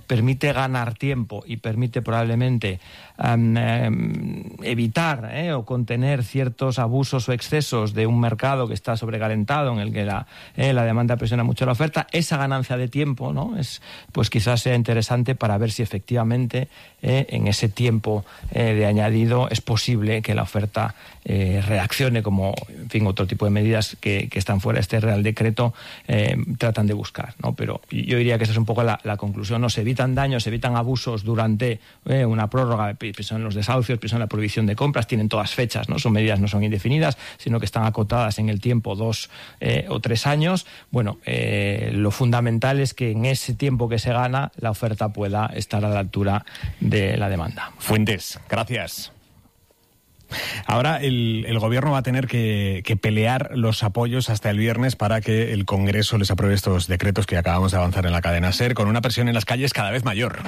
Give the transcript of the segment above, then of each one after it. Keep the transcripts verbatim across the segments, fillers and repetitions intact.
permite ganar tiempo y permite probablemente um, um, evitar eh, o contener ciertos abusos o excesos de un mercado que está sobrecalentado, en el que la, eh, la demanda presiona mucho la oferta, esa ganancia de tiempo, ¿no?, es, pues quizás sea interesante para ver si efectivamente eh, en ese tiempo eh, de añadido es posible que la oferta eh, reaccione, como, en fin, otro tipo de medidas que, que están fuera de este Real Decreto eh, tratan de buscar, ¿no? Pero yo diría que esa es un poco la, la conclusión, ¿no? Se evitan daños, se evitan abusos durante eh, una prórroga, pienso en los desahucios, pienso en la prohibición de compras, tienen todas fechas, ¿no? Son medidas, no son indefinidas, sino que están acotadas en el tiempo, dos eh, o tres años. Bueno, eh, lo fundamental es que en ese tiempo que se gana, la oferta pueda estar a la altura de la demanda. Fuentes, gracias. Ahora el, el gobierno va a tener que, que pelear los apoyos hasta el viernes para que el Congreso les apruebe estos decretos que acabamos de avanzar en la cadena SER, con una presión en las calles cada vez mayor.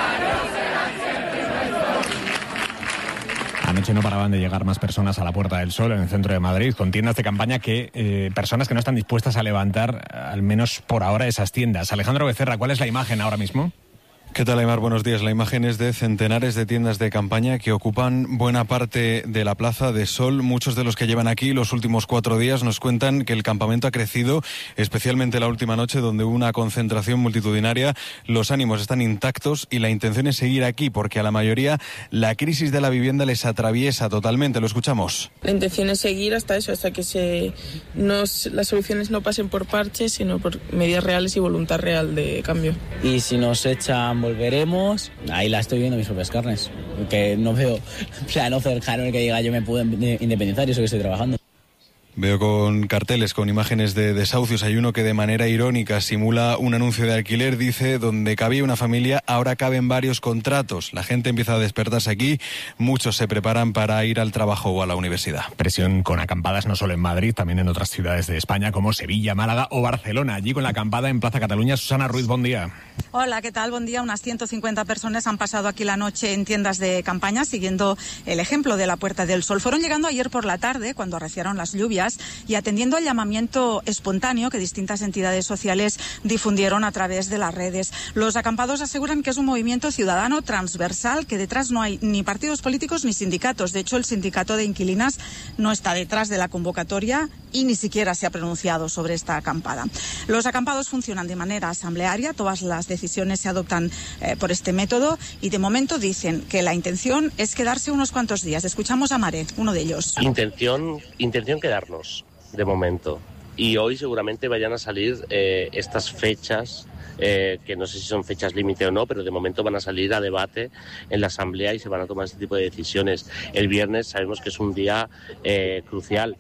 Anoche no paraban de llegar más personas a la Puerta del Sol, en el centro de Madrid, con tiendas de campaña que eh, personas que no están dispuestas a levantar, al menos por ahora, esas tiendas. Alejandro Becerra, ¿cuál es la imagen ahora mismo? ¿Qué tal, Aymar? Buenos días. La imagen es de centenares de tiendas de campaña que ocupan buena parte de la Plaza de Sol. Muchos de los que llevan aquí los últimos cuatro días nos cuentan que el campamento ha crecido, especialmente la última noche, donde hubo una concentración multitudinaria. Los ánimos están intactos y la intención es seguir aquí, porque a la mayoría la crisis de la vivienda les atraviesa totalmente. Lo escuchamos. La intención es seguir hasta eso, hasta que se no, las soluciones no pasen por parches, sino por medidas reales y voluntad real de cambio. Y si nos echan, volveremos. Ahí la estoy viendo mis propias carnes, que no veo plano cercano en el que diga yo me puedo independizar y eso que estoy trabajando. Veo con carteles, con imágenes de desahucios. Hay uno que de manera irónica simula un anuncio de alquiler. Dice, donde cabía una familia, ahora caben varios contratos. La gente empieza a despertarse aquí. Muchos se preparan para ir al trabajo o a la universidad. Presión con acampadas no solo en Madrid, también en otras ciudades de España como Sevilla, Málaga o Barcelona. Allí con la acampada en Plaza Cataluña. Susana Ruiz, buen día. Hola, ¿qué tal? Buen día. Unas ciento cincuenta personas han pasado aquí la noche en tiendas de campaña siguiendo el ejemplo de la Puerta del Sol. Fueron llegando ayer por la tarde, cuando arreciaron las lluvias, y atendiendo al llamamiento espontáneo que distintas entidades sociales difundieron a través de las redes. Los acampados aseguran que es un movimiento ciudadano transversal, que detrás no hay ni partidos políticos ni sindicatos. De hecho, el sindicato de inquilinas no está detrás de la convocatoria y ni siquiera se ha pronunciado sobre esta acampada. Los acampados funcionan de manera asamblearia, todas las decisiones se adoptan eh, por este método y de momento dicen que la intención es quedarse unos cuantos días. Escuchamos a Mare, uno de ellos. Intención, intención quedarnos. De momento. Y hoy seguramente vayan a salir eh, estas fechas, eh, que no sé si son fechas límite o no, pero de momento van a salir a debate en la Asamblea y se van a tomar este tipo de decisiones. El viernes sabemos que es un día eh, crucial.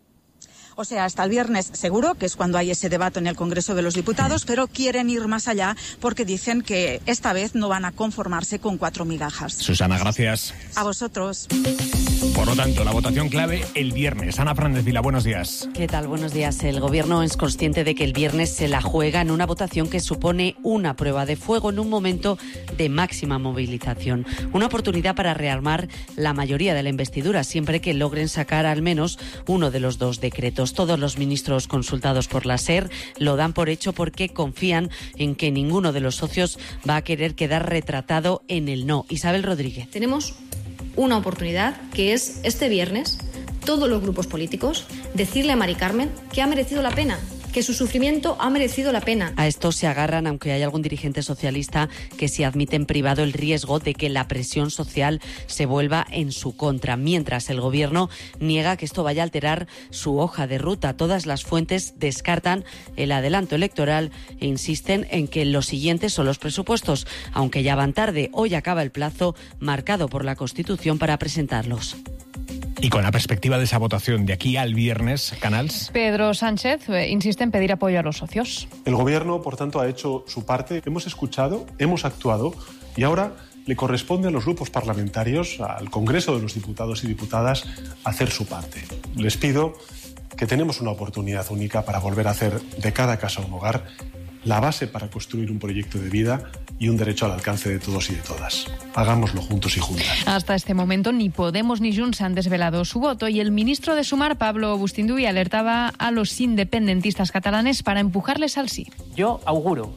O sea, hasta el viernes seguro, que es cuando hay ese debate en el Congreso de los Diputados, pero quieren ir más allá porque dicen que esta vez no van a conformarse con cuatro migajas. Susana, gracias. A vosotros. Por lo tanto, la votación clave el viernes. Ana Fernández Vila, buenos días. ¿Qué tal? Buenos días. El Gobierno es consciente de que el viernes se la juega en una votación que supone una prueba de fuego en un momento de máxima movilización. Una oportunidad para rearmar la mayoría de la investidura, siempre que logren sacar al menos uno de los dos decretos. Todos los ministros consultados por la SER lo dan por hecho porque confían en que ninguno de los socios va a querer quedar retratado en el no. Isabel Rodríguez. Tenemos una oportunidad que es este viernes, todos los grupos políticos, decirle a Mari Carmen que ha merecido la pena, que su sufrimiento ha merecido la pena. A esto se agarran, aunque hay algún dirigente socialista que sí admite en privado el riesgo de que la presión social se vuelva en su contra, mientras el Gobierno niega que esto vaya a alterar su hoja de ruta. Todas las fuentes descartan el adelanto electoral e insisten en que los siguientes son los presupuestos, aunque ya van tarde. Hoy acaba el plazo marcado por la Constitución para presentarlos. Y con la perspectiva de esa votación de aquí al viernes, Canals. Pedro Sánchez eh, insiste en pedir apoyo a los socios. El Gobierno, por tanto, ha hecho su parte. Hemos escuchado, hemos actuado y ahora le corresponde a los grupos parlamentarios, al Congreso de los Diputados y Diputadas, hacer su parte. Les pido que tenemos una oportunidad única para volver a hacer de cada casa un hogar, la base para construir un proyecto de vida y un derecho al alcance de todos y de todas. Hagámoslo juntos y juntas. Hasta este momento ni Podemos ni Junts han desvelado su voto y el ministro de Sumar, Pablo Bustinduy, alertaba a los independentistas catalanes para empujarles al sí. Yo auguro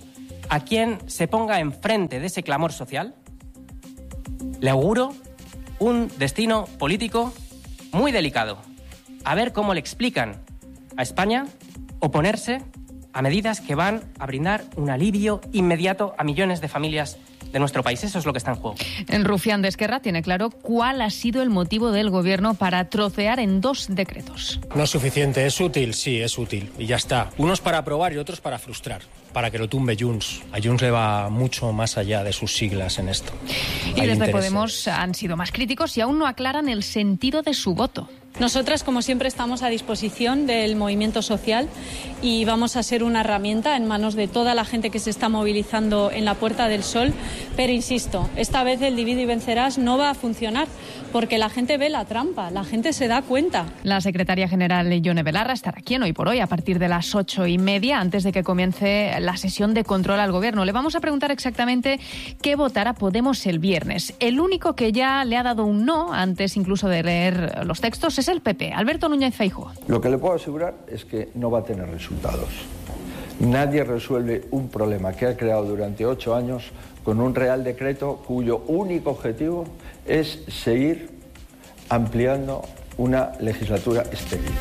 a quien se ponga enfrente de ese clamor social, le auguro un destino político muy delicado. A ver cómo le explican a España oponerse a medidas que van a brindar un alivio inmediato a millones de familias de nuestro país. Eso es lo que está en juego. En Rufián de Esquerra tiene claro cuál ha sido el motivo del Gobierno para trocear en dos decretos. No es suficiente, es útil, sí, es útil. Y ya está. Unos para aprobar y otros para frustrar, para que lo tumbe Junts. A Junts le va mucho más allá de sus siglas en esto. Y desde Podemos han sido más críticos y aún no aclaran el sentido de su voto. Nosotras, como siempre, estamos a disposición del movimiento social y vamos a ser una herramienta en manos de toda la gente que se está movilizando en la Puerta del Sol. Pero insisto, esta vez el divide y vencerás no va a funcionar porque la gente ve la trampa, la gente se da cuenta. La secretaria general Yone Belarra estará aquí en Hoy por Hoy a partir de las ocho y media, antes de que comience la sesión de control al Gobierno. Le vamos a preguntar exactamente qué votará Podemos el viernes. El único que ya le ha dado un no, antes incluso de leer los textos, es el P P, Alberto Núñez Feijóo. Lo que le puedo asegurar es que no va a tener resultados. Nadie resuelve un problema que ha creado durante ocho años con un Real Decreto cuyo único objetivo es seguir ampliando una legislatura estéril.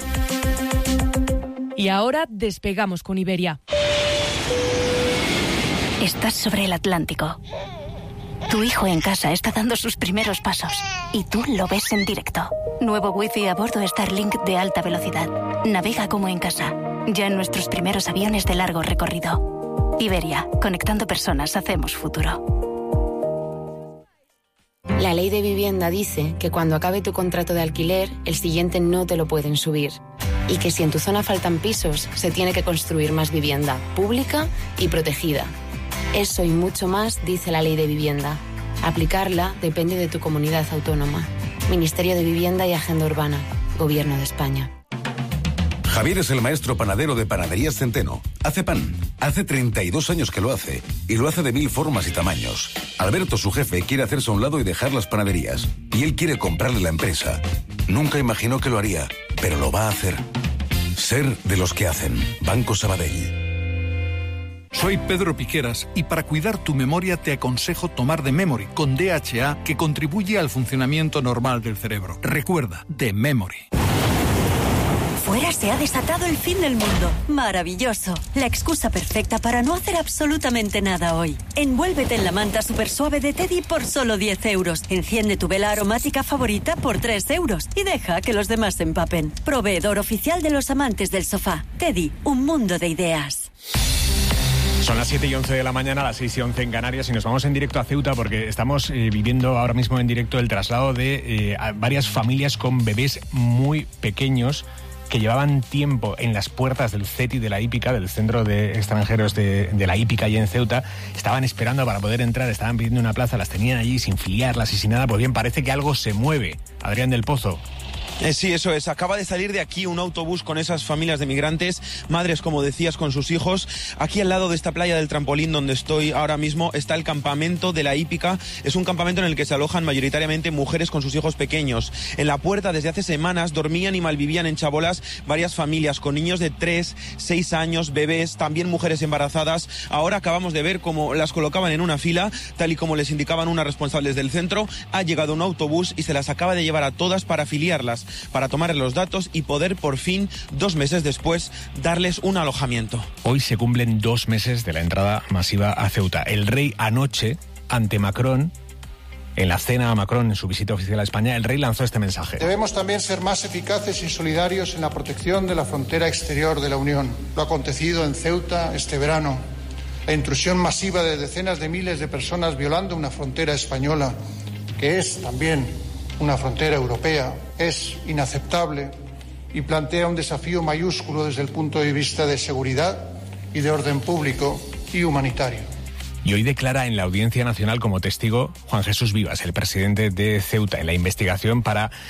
Y ahora despegamos con Iberia. Estás sobre el Atlántico. Tu hijo en casa está dando sus primeros pasos y tú lo ves en directo. Nuevo wifi a bordo Starlink de alta velocidad. Navega como en casa. Ya en nuestros primeros aviones de largo recorrido. Iberia, conectando personas, hacemos futuro. La ley de vivienda dice que cuando acabe tu contrato de alquiler, el siguiente no te lo pueden subir. Y que si en tu zona faltan pisos, se tiene que construir más vivienda, pública y protegida. Eso y mucho más dice la ley de vivienda. Aplicarla depende de tu comunidad autónoma. Ministerio de Vivienda y Agenda Urbana. Gobierno de España. Javier es el maestro panadero de Panaderías Centeno. Hace pan. Hace treinta y dos años que lo hace. Y lo hace de mil formas y tamaños. Alberto, su jefe, quiere hacerse a un lado y dejar las panaderías. Y él quiere comprarle la empresa. Nunca imaginó que lo haría, pero lo va a hacer. Ser de los que hacen. Banco Sabadell. Soy Pedro Piqueras y para cuidar tu memoria te aconsejo tomar The Memory con D H A que contribuye al funcionamiento normal del cerebro. Recuerda, The Memory. Fuera se ha desatado el fin del mundo. Maravilloso. La excusa perfecta para no hacer absolutamente nada hoy. Envuélvete en la manta super suave de Teddy por solo diez euros. Enciende tu vela aromática favorita por tres euros. Y deja que los demás se empapen. Proveedor oficial de los amantes del sofá. Teddy, un mundo de ideas. Son las siete y once de la mañana, las seis y once en Canarias, y nos vamos en directo a Ceuta porque estamos eh, viviendo ahora mismo en directo el traslado de eh, varias familias con bebés muy pequeños que llevaban tiempo en las puertas del CETI de la Hípica, del Centro de Extranjeros de, de la Hípica allí en Ceuta. Estaban esperando para poder entrar, estaban pidiendo una plaza, las tenían allí sin filiarlas y sin nada. Pues bien, parece que algo se mueve. Adrián del Pozo. Eh, sí, eso es. Acaba de salir de aquí un autobús con esas familias de migrantes, madres, como decías, con sus hijos. Aquí al lado de esta playa del Trampolín donde estoy ahora mismo está el campamento de la Hípica. Es un campamento en el que se alojan mayoritariamente mujeres con sus hijos pequeños. En la puerta desde hace semanas dormían y malvivían en chabolas varias familias con niños de tres, seis años, bebés, también mujeres embarazadas. Ahora acabamos de ver cómo las colocaban en una fila, tal y como les indicaban unas responsables del centro. Ha llegado un autobús y se las acaba de llevar a todas para afiliarlas, para tomar los datos y poder por fin, dos meses después, darles un alojamiento. Hoy se cumplen dos meses de la entrada masiva a Ceuta. El rey anoche, ante Macron, en la cena a Macron en su visita oficial a España, el rey lanzó este mensaje. Debemos también ser más eficaces y solidarios en la protección de la frontera exterior de la Unión. Lo acontecido en Ceuta este verano, la intrusión masiva de decenas de miles de personas violando una frontera española, que es también una frontera europea, es inaceptable y plantea un desafío mayúsculo desde el punto de vista de seguridad y de orden público y humanitario. Y hoy declara en la Audiencia Nacional como testigo Juan Jesús Vivas, el presidente de Ceuta, en la investigación para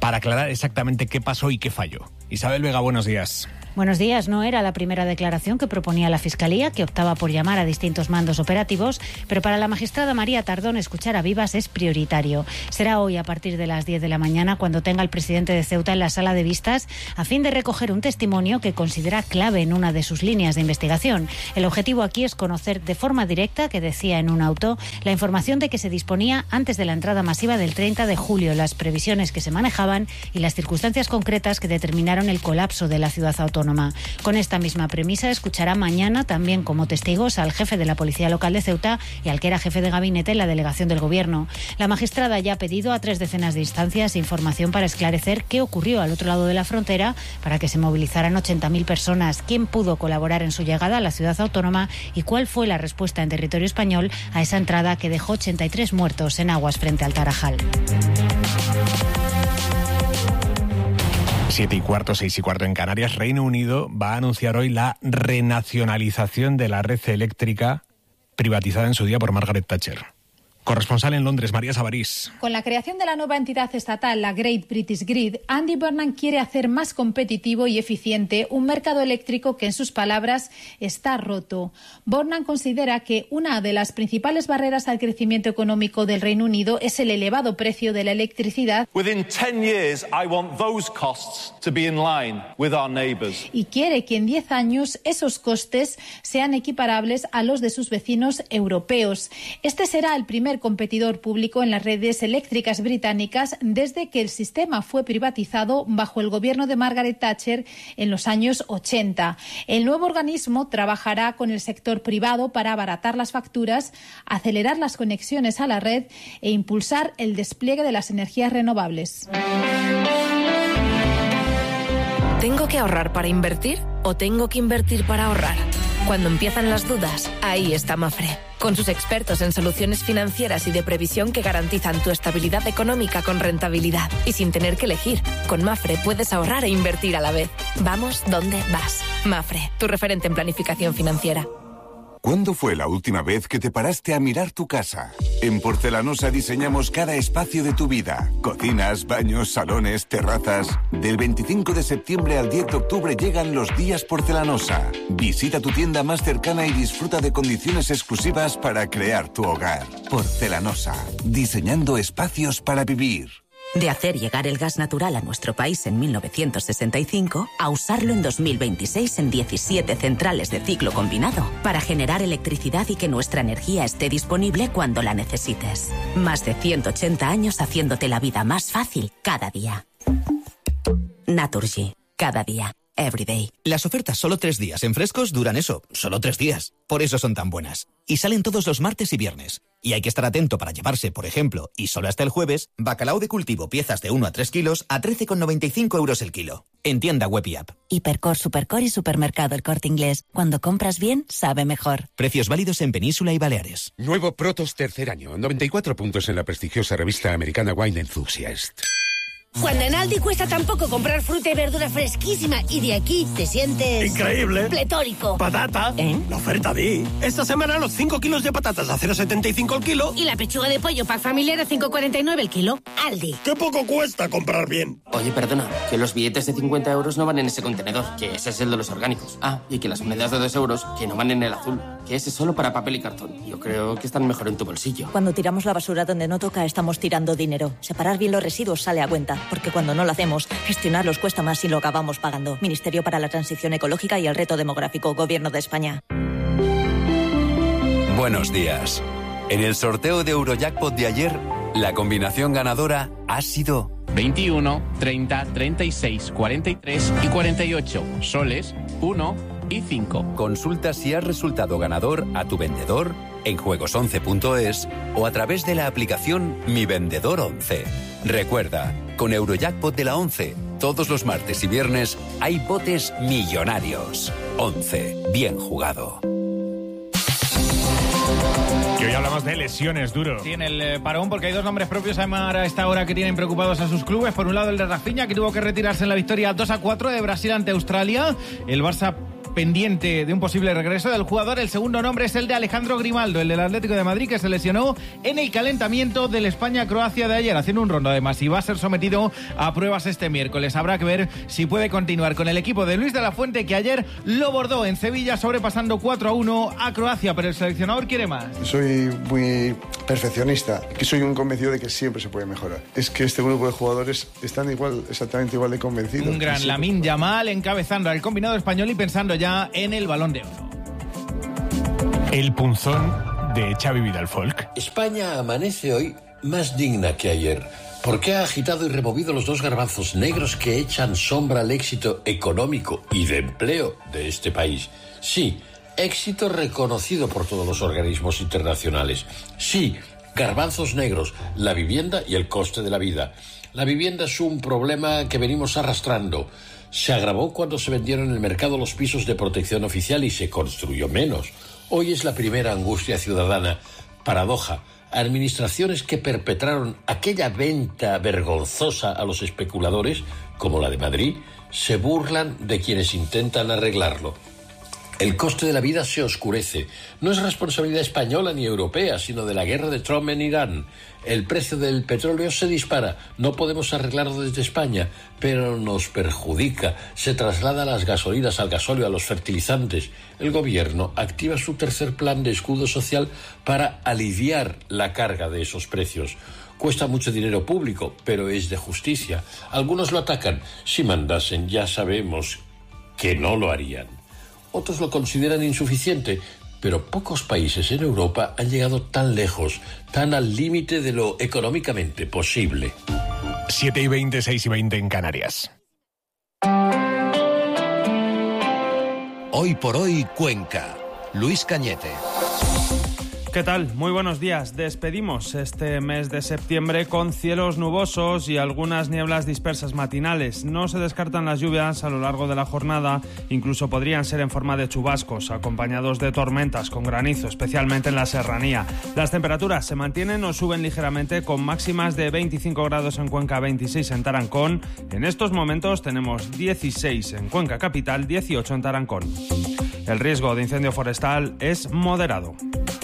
para aclarar exactamente qué pasó y qué falló. Isabel Vega, buenos días. Buenos días. No era la primera declaración que proponía la Fiscalía, que optaba por llamar a distintos mandos operativos, pero para la magistrada María Tardón escuchar a vivas es prioritario. Será hoy a partir de las diez de la mañana cuando tenga al presidente de Ceuta en la sala de vistas a fin de recoger un testimonio que considera clave en una de sus líneas de investigación. El objetivo aquí es conocer de forma directa, que decía en un auto, la información de que se disponía antes de la entrada masiva del treinta de julio, las previsiones que se manejaban y las circunstancias concretas que determinaron el colapso de la ciudad autónoma. Con esta misma premisa escuchará mañana también como testigos al jefe de la Policía Local de Ceuta y al que era jefe de gabinete en la delegación del Gobierno. La magistrada ya ha pedido a tres decenas de instancias información para esclarecer qué ocurrió al otro lado de la frontera para que se movilizaran ochenta mil personas, quién pudo colaborar en su llegada a la ciudad autónoma y cuál fue la respuesta en territorio español a esa entrada que dejó ochenta y tres muertos en aguas frente al Tarajal. Siete y cuarto, seis y cuarto en Canarias. Reino Unido va a anunciar hoy la renacionalización de la red eléctrica privatizada en su día por Margaret Thatcher. Corresponsal en Londres, María Sabarís. Con la creación de la nueva entidad estatal, la Great British Grid, Andy Burnham quiere hacer más competitivo y eficiente un mercado eléctrico que, en sus palabras, está roto. Burnham considera que una de las principales barreras al crecimiento económico del Reino Unido es el elevado precio de la electricidad. Within ten years, I want those costs to be in line with our neighbours. Y quiere que en diez años esos costes sean equiparables a los de sus vecinos europeos. Este será el primer competidor público en las redes eléctricas británicas desde que el sistema fue privatizado bajo el gobierno de Margaret Thatcher en los años ochenta. El nuevo organismo trabajará con el sector privado para abaratar las facturas, acelerar las conexiones a la red e impulsar el despliegue de las energías renovables. ¿Tengo que ahorrar para invertir o tengo que invertir para ahorrar? Cuando empiezan las dudas, ahí está Mafre, con sus expertos en soluciones financieras y de previsión que garantizan tu estabilidad económica con rentabilidad y sin tener que elegir. Con Mafre puedes ahorrar e invertir a la vez. Vamos donde vas. Mafre, tu referente en planificación financiera. ¿Cuándo fue la última vez que te paraste a mirar tu casa? En Porcelanosa diseñamos cada espacio de tu vida. Cocinas, baños, salones, terrazas. Del veinticinco de septiembre al diez de octubre llegan los días Porcelanosa. Visita tu tienda más cercana y disfruta de condiciones exclusivas para crear tu hogar. Porcelanosa, diseñando espacios para vivir. De hacer llegar el gas natural a nuestro país en mil novecientos sesenta y cinco a usarlo en dos mil veintiséis en diecisiete centrales de ciclo combinado para generar electricidad y que nuestra energía esté disponible cuando la necesites. Más de ciento ochenta años haciéndote la vida más fácil cada día. Naturgy. Cada día. Everyday. Las ofertas solo tres días en Frescos duran eso, solo tres días. Por eso son tan buenas. Y salen todos los martes y viernes. Y hay que estar atento para llevarse, por ejemplo, y solo hasta el jueves, bacalao de cultivo piezas de uno a tres kilos a trece con noventa y cinco euros el kilo. En tienda web y app. Hipercor, Supercor y Supermercado El Corte Inglés. Cuando compras bien, sabe mejor. Precios válidos en Península y Baleares. Nuevo Protos tercer año. noventa y cuatro puntos en la prestigiosa revista americana Wine Enthusiast. Cuando en Aldi cuesta tan poco comprar fruta y verdura fresquísima y de aquí te sientes... ¡increíble! ¡Pletórico! ¡Patata! ¿Eh? La oferta di. Esta semana los cinco kilos de patatas a cero coma setenta y cinco el kilo. Y la pechuga de pollo pack familiar a cinco coma cuarenta y nueve el kilo. Aldi. ¡Qué poco cuesta comprar bien! Oye, perdona, que los billetes de cincuenta euros no van en ese contenedor, que ese es el de los orgánicos. Ah, y que las monedas de dos euros, que no van en el azul, que ese es solo para papel y cartón. Yo creo que están mejor en tu bolsillo. Cuando tiramos la basura donde no toca, estamos tirando dinero. Separar bien los residuos sale a cuenta, porque cuando no lo hacemos, gestionarlos cuesta más y lo acabamos pagando. Ministerio para la Transición Ecológica y el Reto Demográfico, Gobierno de España. Buenos días. En el sorteo de Eurojackpot de ayer, la combinación ganadora ha sido veintiuno, treinta, treinta y seis, cuarenta y tres y cuarenta y ocho. Soles, uno y cinco. Consulta si has resultado ganador a tu vendedor en juegos once punto es o a través de la aplicación Mi Vendedor once. Recuerda, con Eurojackpot de la once, todos los martes y viernes hay botes millonarios. once. Bien jugado. Y hoy hablamos de lesiones, Duro. Sí, en el eh, parón, porque hay dos nombres propios a esta hora que tienen preocupados a sus clubes. Por un lado, el de Rafinha, que tuvo que retirarse en la victoria dos a cuatro de Brasil ante Australia. El Barça pendiente de un posible regreso del jugador. El segundo nombre es el de Alejandro Grimaldo, el del Atlético de Madrid, que se lesionó en el calentamiento del España-Croacia de ayer, haciendo un rondo además, y va a ser sometido a pruebas este miércoles. Habrá que ver si puede continuar con el equipo de Luis de la Fuente, que ayer lo bordó en Sevilla, sobrepasando cuatro a uno a Croacia, pero el seleccionador quiere más. Soy muy perfeccionista, que soy un convencido de que siempre se puede mejorar. Es que este grupo de jugadores están igual, exactamente igual de convencidos. Un gran Lamine Yamal encabezando al combinado español y pensando ya en el Balón de Oro. El punzón de Xavi Vidal-Folk. España amanece hoy más digna que ayer, porque ha agitado y removido los dos garbanzos negros que echan sombra al éxito económico y de empleo de este país. Sí, éxito reconocido por todos los organismos internacionales. Sí, garbanzos negros, la vivienda y el coste de la vida. La vivienda es un problema que venimos arrastrando. Se agravó cuando se vendieron en el mercado los pisos de protección oficial y se construyó menos. Hoy es la primera angustia ciudadana. Paradoja. Administraciones que perpetraron aquella venta vergonzosa a los especuladores, como la de Madrid, se burlan de quienes intentan arreglarlo. El coste de la vida se oscurece. No es responsabilidad española ni europea, sino de la guerra de Trump en Irán. El precio del petróleo se dispara. No podemos arreglarlo desde España, pero nos perjudica. Se traslada las gasolinas, al gasóleo, a los fertilizantes. El gobierno activa su tercer plan de escudo social para aliviar la carga de esos precios. Cuesta mucho dinero público, pero es de justicia. Algunos lo atacan. Si mandasen, ya sabemos que no lo harían. Otros lo consideran insuficiente, pero pocos países en Europa han llegado tan lejos, tan al límite de lo económicamente posible. siete y veinte, seis y veinte en Canarias. Hoy por hoy, Cuenca. Luis Cañete. ¿Qué tal? Muy buenos días. Despedimos este mes de septiembre con cielos nubosos y algunas nieblas dispersas matinales. No se descartan las lluvias a lo largo de la jornada, incluso podrían ser en forma de chubascos, acompañados de tormentas con granizo, especialmente en la serranía. Las temperaturas se mantienen o suben ligeramente, con máximas de veinticinco grados en Cuenca, veintiséis en Tarancón. En estos momentos tenemos dieciséis en Cuenca capital, dieciocho en Tarancón. El riesgo de incendio forestal es moderado.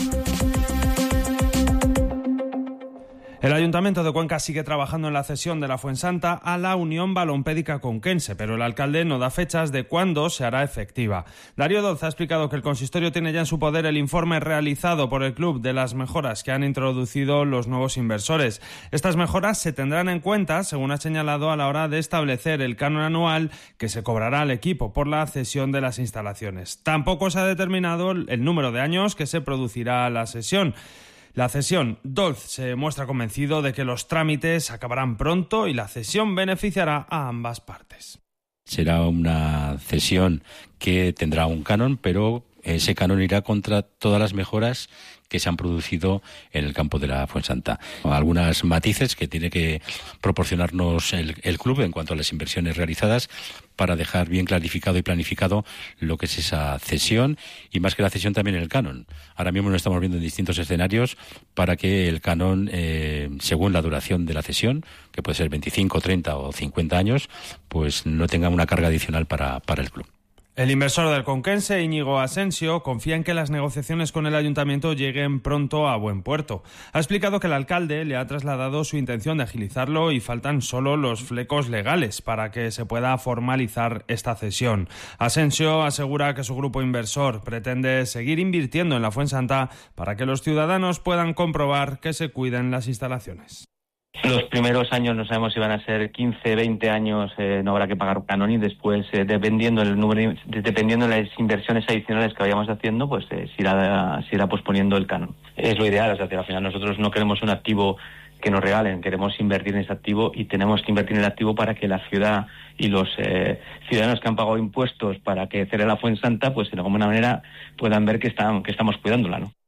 El Ayuntamiento de Cuenca sigue trabajando en la cesión de la Fuensanta a la Unión Balompédica Conquense, pero el alcalde no da fechas de cuándo se hará efectiva. Darío Dolz ha explicado que el consistorio tiene ya en su poder el informe realizado por el club de las mejoras que han introducido los nuevos inversores. Estas mejoras se tendrán en cuenta, según ha señalado, a la hora de establecer el canon anual que se cobrará al equipo por la cesión de las instalaciones. Tampoco se ha determinado el número de años que se producirá la sesión. La cesión, Dolz se muestra convencido de que los trámites acabarán pronto y la cesión beneficiará a ambas partes. Será una cesión que tendrá un canon, pero ese canon irá contra todas las mejoras que se han producido en el campo de la Fuensanta. Algunas matices que tiene que proporcionarnos el, el club en cuanto a las inversiones realizadas para dejar bien clarificado y planificado lo que es esa cesión y, más que la cesión, también el canon. Ahora mismo lo estamos viendo en distintos escenarios para que el canon, eh, según la duración de la cesión, que puede ser veinticinco, treinta o cincuenta años, pues no tenga una carga adicional para, para el club. El inversor del Conquense, Íñigo Asensio, confía en que las negociaciones con el ayuntamiento lleguen pronto a buen puerto. Ha explicado que el alcalde le ha trasladado su intención de agilizarlo y faltan solo los flecos legales para que se pueda formalizar esta cesión. Asensio asegura que su grupo inversor pretende seguir invirtiendo en la Fuensanta para que los ciudadanos puedan comprobar que se cuiden las instalaciones. Los primeros años no sabemos si van a ser quince, veinte años, eh, no habrá que pagar canon y después, eh, dependiendo del número, dependiendo de las inversiones adicionales que vayamos haciendo, pues eh, se irá, se irá posponiendo el canon. Es lo ideal, o sea, al final nosotros no queremos un activo que nos regalen, queremos invertir en ese activo y tenemos que invertir en el activo para que la ciudad y los eh, ciudadanos que han pagado impuestos para que cierre la Fuensanta, pues de alguna manera puedan ver que, están, que estamos cuidándola, ¿no?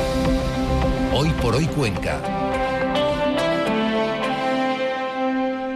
Hoy por hoy Cuenca.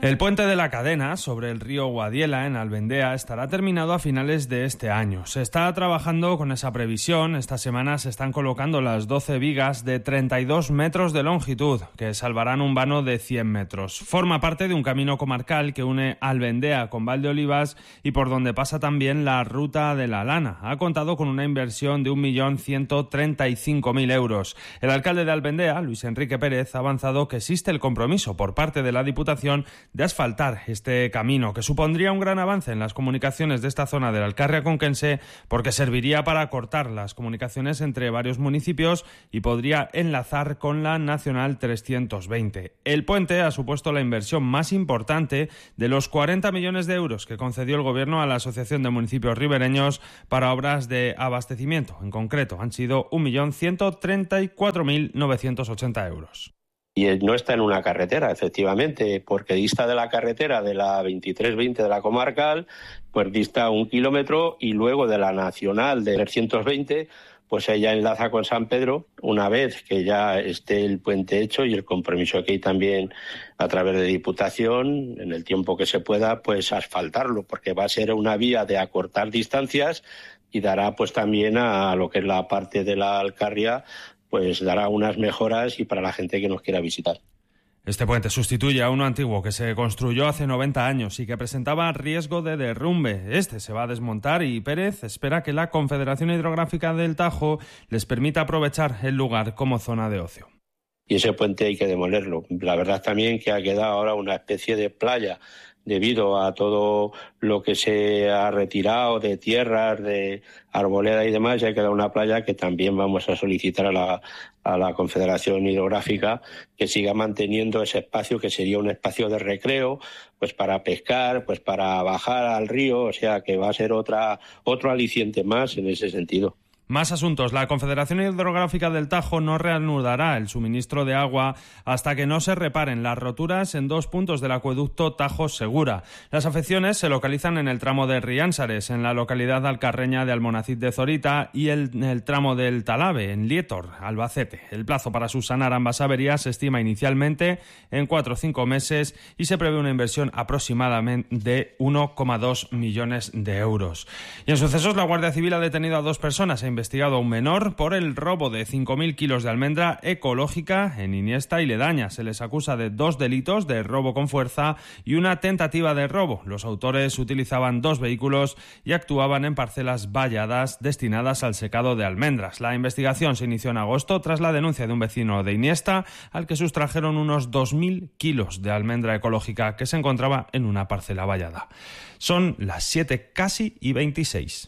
El puente de la Cadena sobre el río Guadiela en Albendea estará terminado a finales de este año. Se está trabajando con esa previsión. Esta semana se están colocando las doce vigas de treinta y dos metros de longitud que salvarán un vano de cien metros. Forma parte de un camino comarcal que une Albendea con Valdeolivas y por donde pasa también la Ruta de la Lana. Ha contado con una inversión de un millón ciento treinta y cinco mil euros. El alcalde de Albendea, Luis Enrique Pérez, ha avanzado que existe el compromiso por parte de la Diputación de asfaltar este camino, que supondría un gran avance en las comunicaciones de esta zona del Alcarria conquense, porque serviría para cortar las comunicaciones entre varios municipios y podría enlazar con la Nacional trescientos veinte. El puente ha supuesto la inversión más importante de los cuarenta millones de euros que concedió el Gobierno a la Asociación de Municipios Ribereños para obras de abastecimiento. En concreto, han sido un millón ciento treinta y cuatro mil novecientos ochenta euros. Y no está en una carretera, efectivamente, porque dista de la carretera de la veintitrés veinte de la comarcal, pues dista un kilómetro, y luego de la nacional de trescientos veinte, pues ella enlaza con San Pedro, una vez que ya esté el puente hecho y el compromiso que hay también a través de Diputación, en el tiempo que se pueda, pues asfaltarlo, porque va a ser una vía de acortar distancias y dará pues también a lo que es la parte de la Alcarria, pues dará unas mejoras y para la gente que nos quiera visitar. Este puente sustituye a uno antiguo que se construyó hace noventa años y que presentaba riesgo de derrumbe. Este se va a desmontar y Pérez espera que la Confederación Hidrográfica del Tajo les permita aprovechar el lugar como zona de ocio. Y ese puente hay que demolerlo. La verdad también que ha quedado ahora una especie de playa debido a todo lo que se ha retirado de tierras, de arboleda y demás, ya ha quedado una playa que también vamos a solicitar a la, a la Confederación Hidrográfica que siga manteniendo ese espacio, que sería un espacio de recreo, pues para pescar, pues para bajar al río, o sea que va a ser otra otro aliciente más en ese sentido. Más asuntos. La Confederación Hidrográfica del Tajo no reanudará el suministro de agua hasta que no se reparen las roturas en dos puntos del acueducto Tajo Segura. Las afecciones se localizan en el tramo de Riánsares, en la localidad alcarreña de Almonacid de Zorita, y el, en el tramo del Talave, en Lietor, Albacete. El plazo para subsanar ambas averías se estima inicialmente en cuatro o cinco meses y se prevé una inversión aproximadamente de uno coma dos millones de euros. Y en sucesos, la Guardia Civil ha detenido a dos personas e investigado a un menor por el robo de cinco mil kilos de almendra ecológica en Iniesta y Ledaña. Se les acusa de dos delitos de robo con fuerza y una tentativa de robo. Los autores utilizaban dos vehículos y actuaban en parcelas valladas destinadas al secado de almendras. La investigación se inició en agosto tras la denuncia de un vecino de Iniesta al que sustrajeron unos dos mil kilos de almendra ecológica que se encontraba en una parcela vallada. Son las siete casi y veintiséis.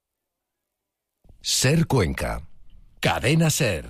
Ser Cuenca. Cadena Ser.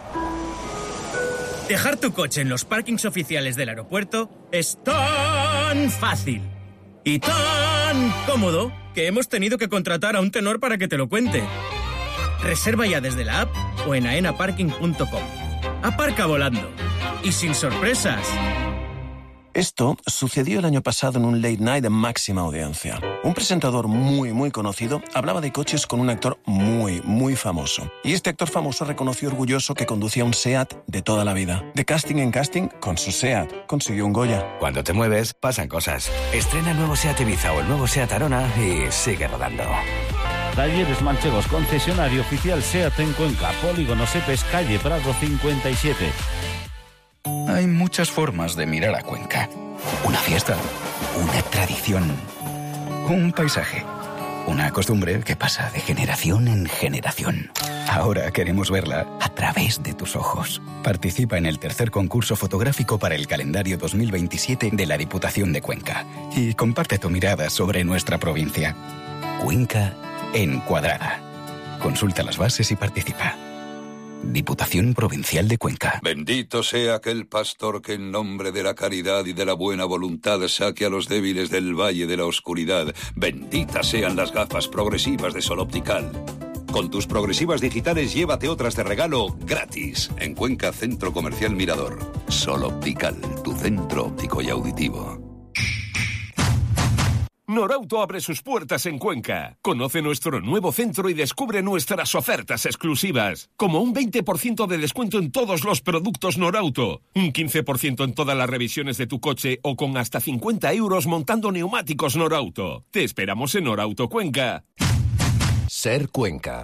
Dejar tu coche en los parkings oficiales del aeropuerto es tan fácil y tan cómodo que hemos tenido que contratar a un tenor para que te lo cuente. Reserva ya desde la app o en aena parking punto com. Aparca volando y sin sorpresas. Esto sucedió el año pasado en un late night de máxima audiencia. Un presentador muy, muy conocido hablaba de coches con un actor muy, muy famoso. Y este actor famoso reconoció orgulloso que conducía un SEAT de toda la vida. De casting en casting, con su SEAT, consiguió un Goya. Cuando te mueves, pasan cosas. Estrena el nuevo SEAT Ibiza o el nuevo SEAT Arona y sigue rodando. Talleres Manchegos, concesionario oficial SEAT en Cuenca, Polígono Sepes, calle Prado cincuenta y siete. Hay muchas formas de mirar a Cuenca. Una fiesta, una tradición, un paisaje, una costumbre que pasa de generación en generación. Ahora queremos verla a través de tus ojos. Participa en el tercer concurso fotográfico para el calendario dos mil veintisiete de la Diputación de Cuenca y comparte tu mirada sobre nuestra provincia. Cuenca encuadrada. Consulta las bases y participa. Diputación Provincial de Cuenca. Bendito sea aquel pastor que en nombre de la caridad y de la buena voluntad saque a los débiles del valle de la oscuridad. Benditas sean las gafas progresivas de Sol Optical. Con tus progresivas digitales llévate otras de regalo gratis. En Cuenca, Centro Comercial Mirador. Sol Optical, tu centro óptico y auditivo. Norauto abre sus puertas en Cuenca. Conoce nuestro nuevo centro y descubre nuestras ofertas exclusivas, como un veinte por ciento de descuento en todos los productos Norauto, un quince por ciento en todas las revisiones de tu coche o con hasta cincuenta euros montando neumáticos Norauto. Te esperamos en Norauto Cuenca. Ser Cuenca.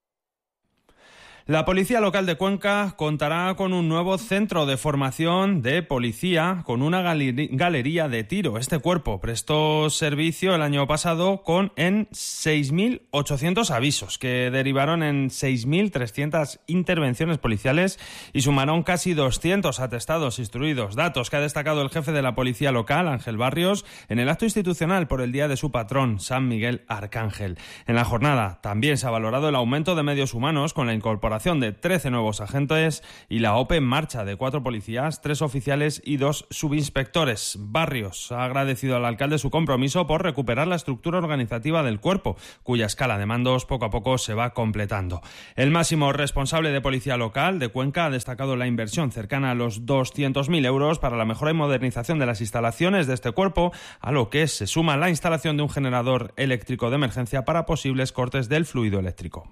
La Policía Local de Cuenca contará con un nuevo centro de formación de policía con una galería de tiro. Este cuerpo prestó servicio el año pasado con en seis mil ochocientos avisos, que derivaron en seis mil trescientas intervenciones policiales y sumaron casi doscientos atestados instruidos. Datos que ha destacado el jefe de la Policía Local, Ángel Barrios, en el acto institucional por el día de su patrón, San Miguel Arcángel. En la jornada también se ha valorado el aumento de medios humanos con la incorporación de trece nuevos agentes y la O P en marcha de cuatro policías, tres oficiales y dos subinspectores. Barrios ha agradecido al alcalde su compromiso por recuperar la estructura organizativa del cuerpo, cuya escala de mandos poco a poco se va completando. El máximo responsable de Policía Local de Cuenca ha destacado la inversión cercana a los doscientos mil euros para la mejora y modernización de las instalaciones de este cuerpo, a lo que se suma la instalación de un generador eléctrico de emergencia para posibles cortes del fluido eléctrico.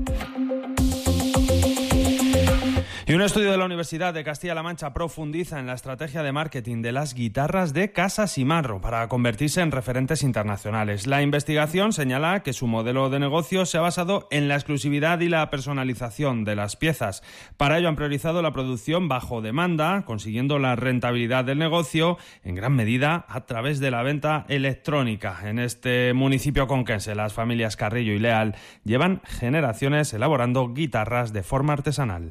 Y un estudio de la Universidad de Castilla-La Mancha profundiza en la estrategia de marketing de las guitarras de Casa Simarro para convertirse en referentes internacionales. La investigación señala que su modelo de negocio se ha basado en la exclusividad y la personalización de las piezas. Para ello han priorizado la producción bajo demanda, consiguiendo la rentabilidad del negocio en gran medida a través de la venta electrónica. En este municipio conquense, las familias Carrillo y Leal llevan generaciones elaborando guitarras de forma artesanal.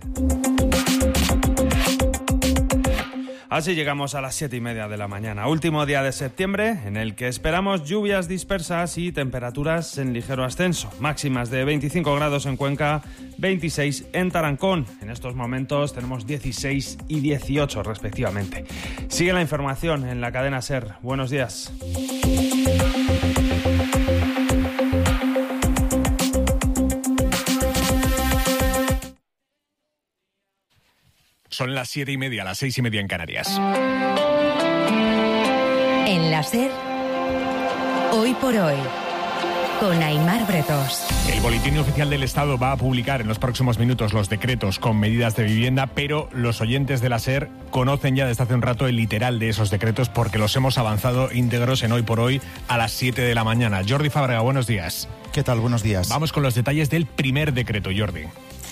Así llegamos a las siete y media de la mañana, último día de septiembre, en el que esperamos lluvias dispersas y temperaturas en ligero ascenso. Máximas de veinticinco grados en Cuenca, veintiséis en Tarancón. En estos momentos tenemos dieciséis y dieciocho respectivamente. Sigue la información en la cadena SER. Buenos días. Son las siete y media, las seis y media en Canarias. En la SER, hoy por hoy, con Aimar Bretos. El Boletín Oficial del Estado va a publicar en los próximos minutos los decretos con medidas de vivienda, pero los oyentes de la SER conocen ya desde hace un rato el literal de esos decretos porque los hemos avanzado íntegros en Hoy por Hoy a las siete de la mañana. Jordi Fábrega, buenos días. ¿Qué tal? Buenos días. Vamos con los detalles del primer decreto, Jordi.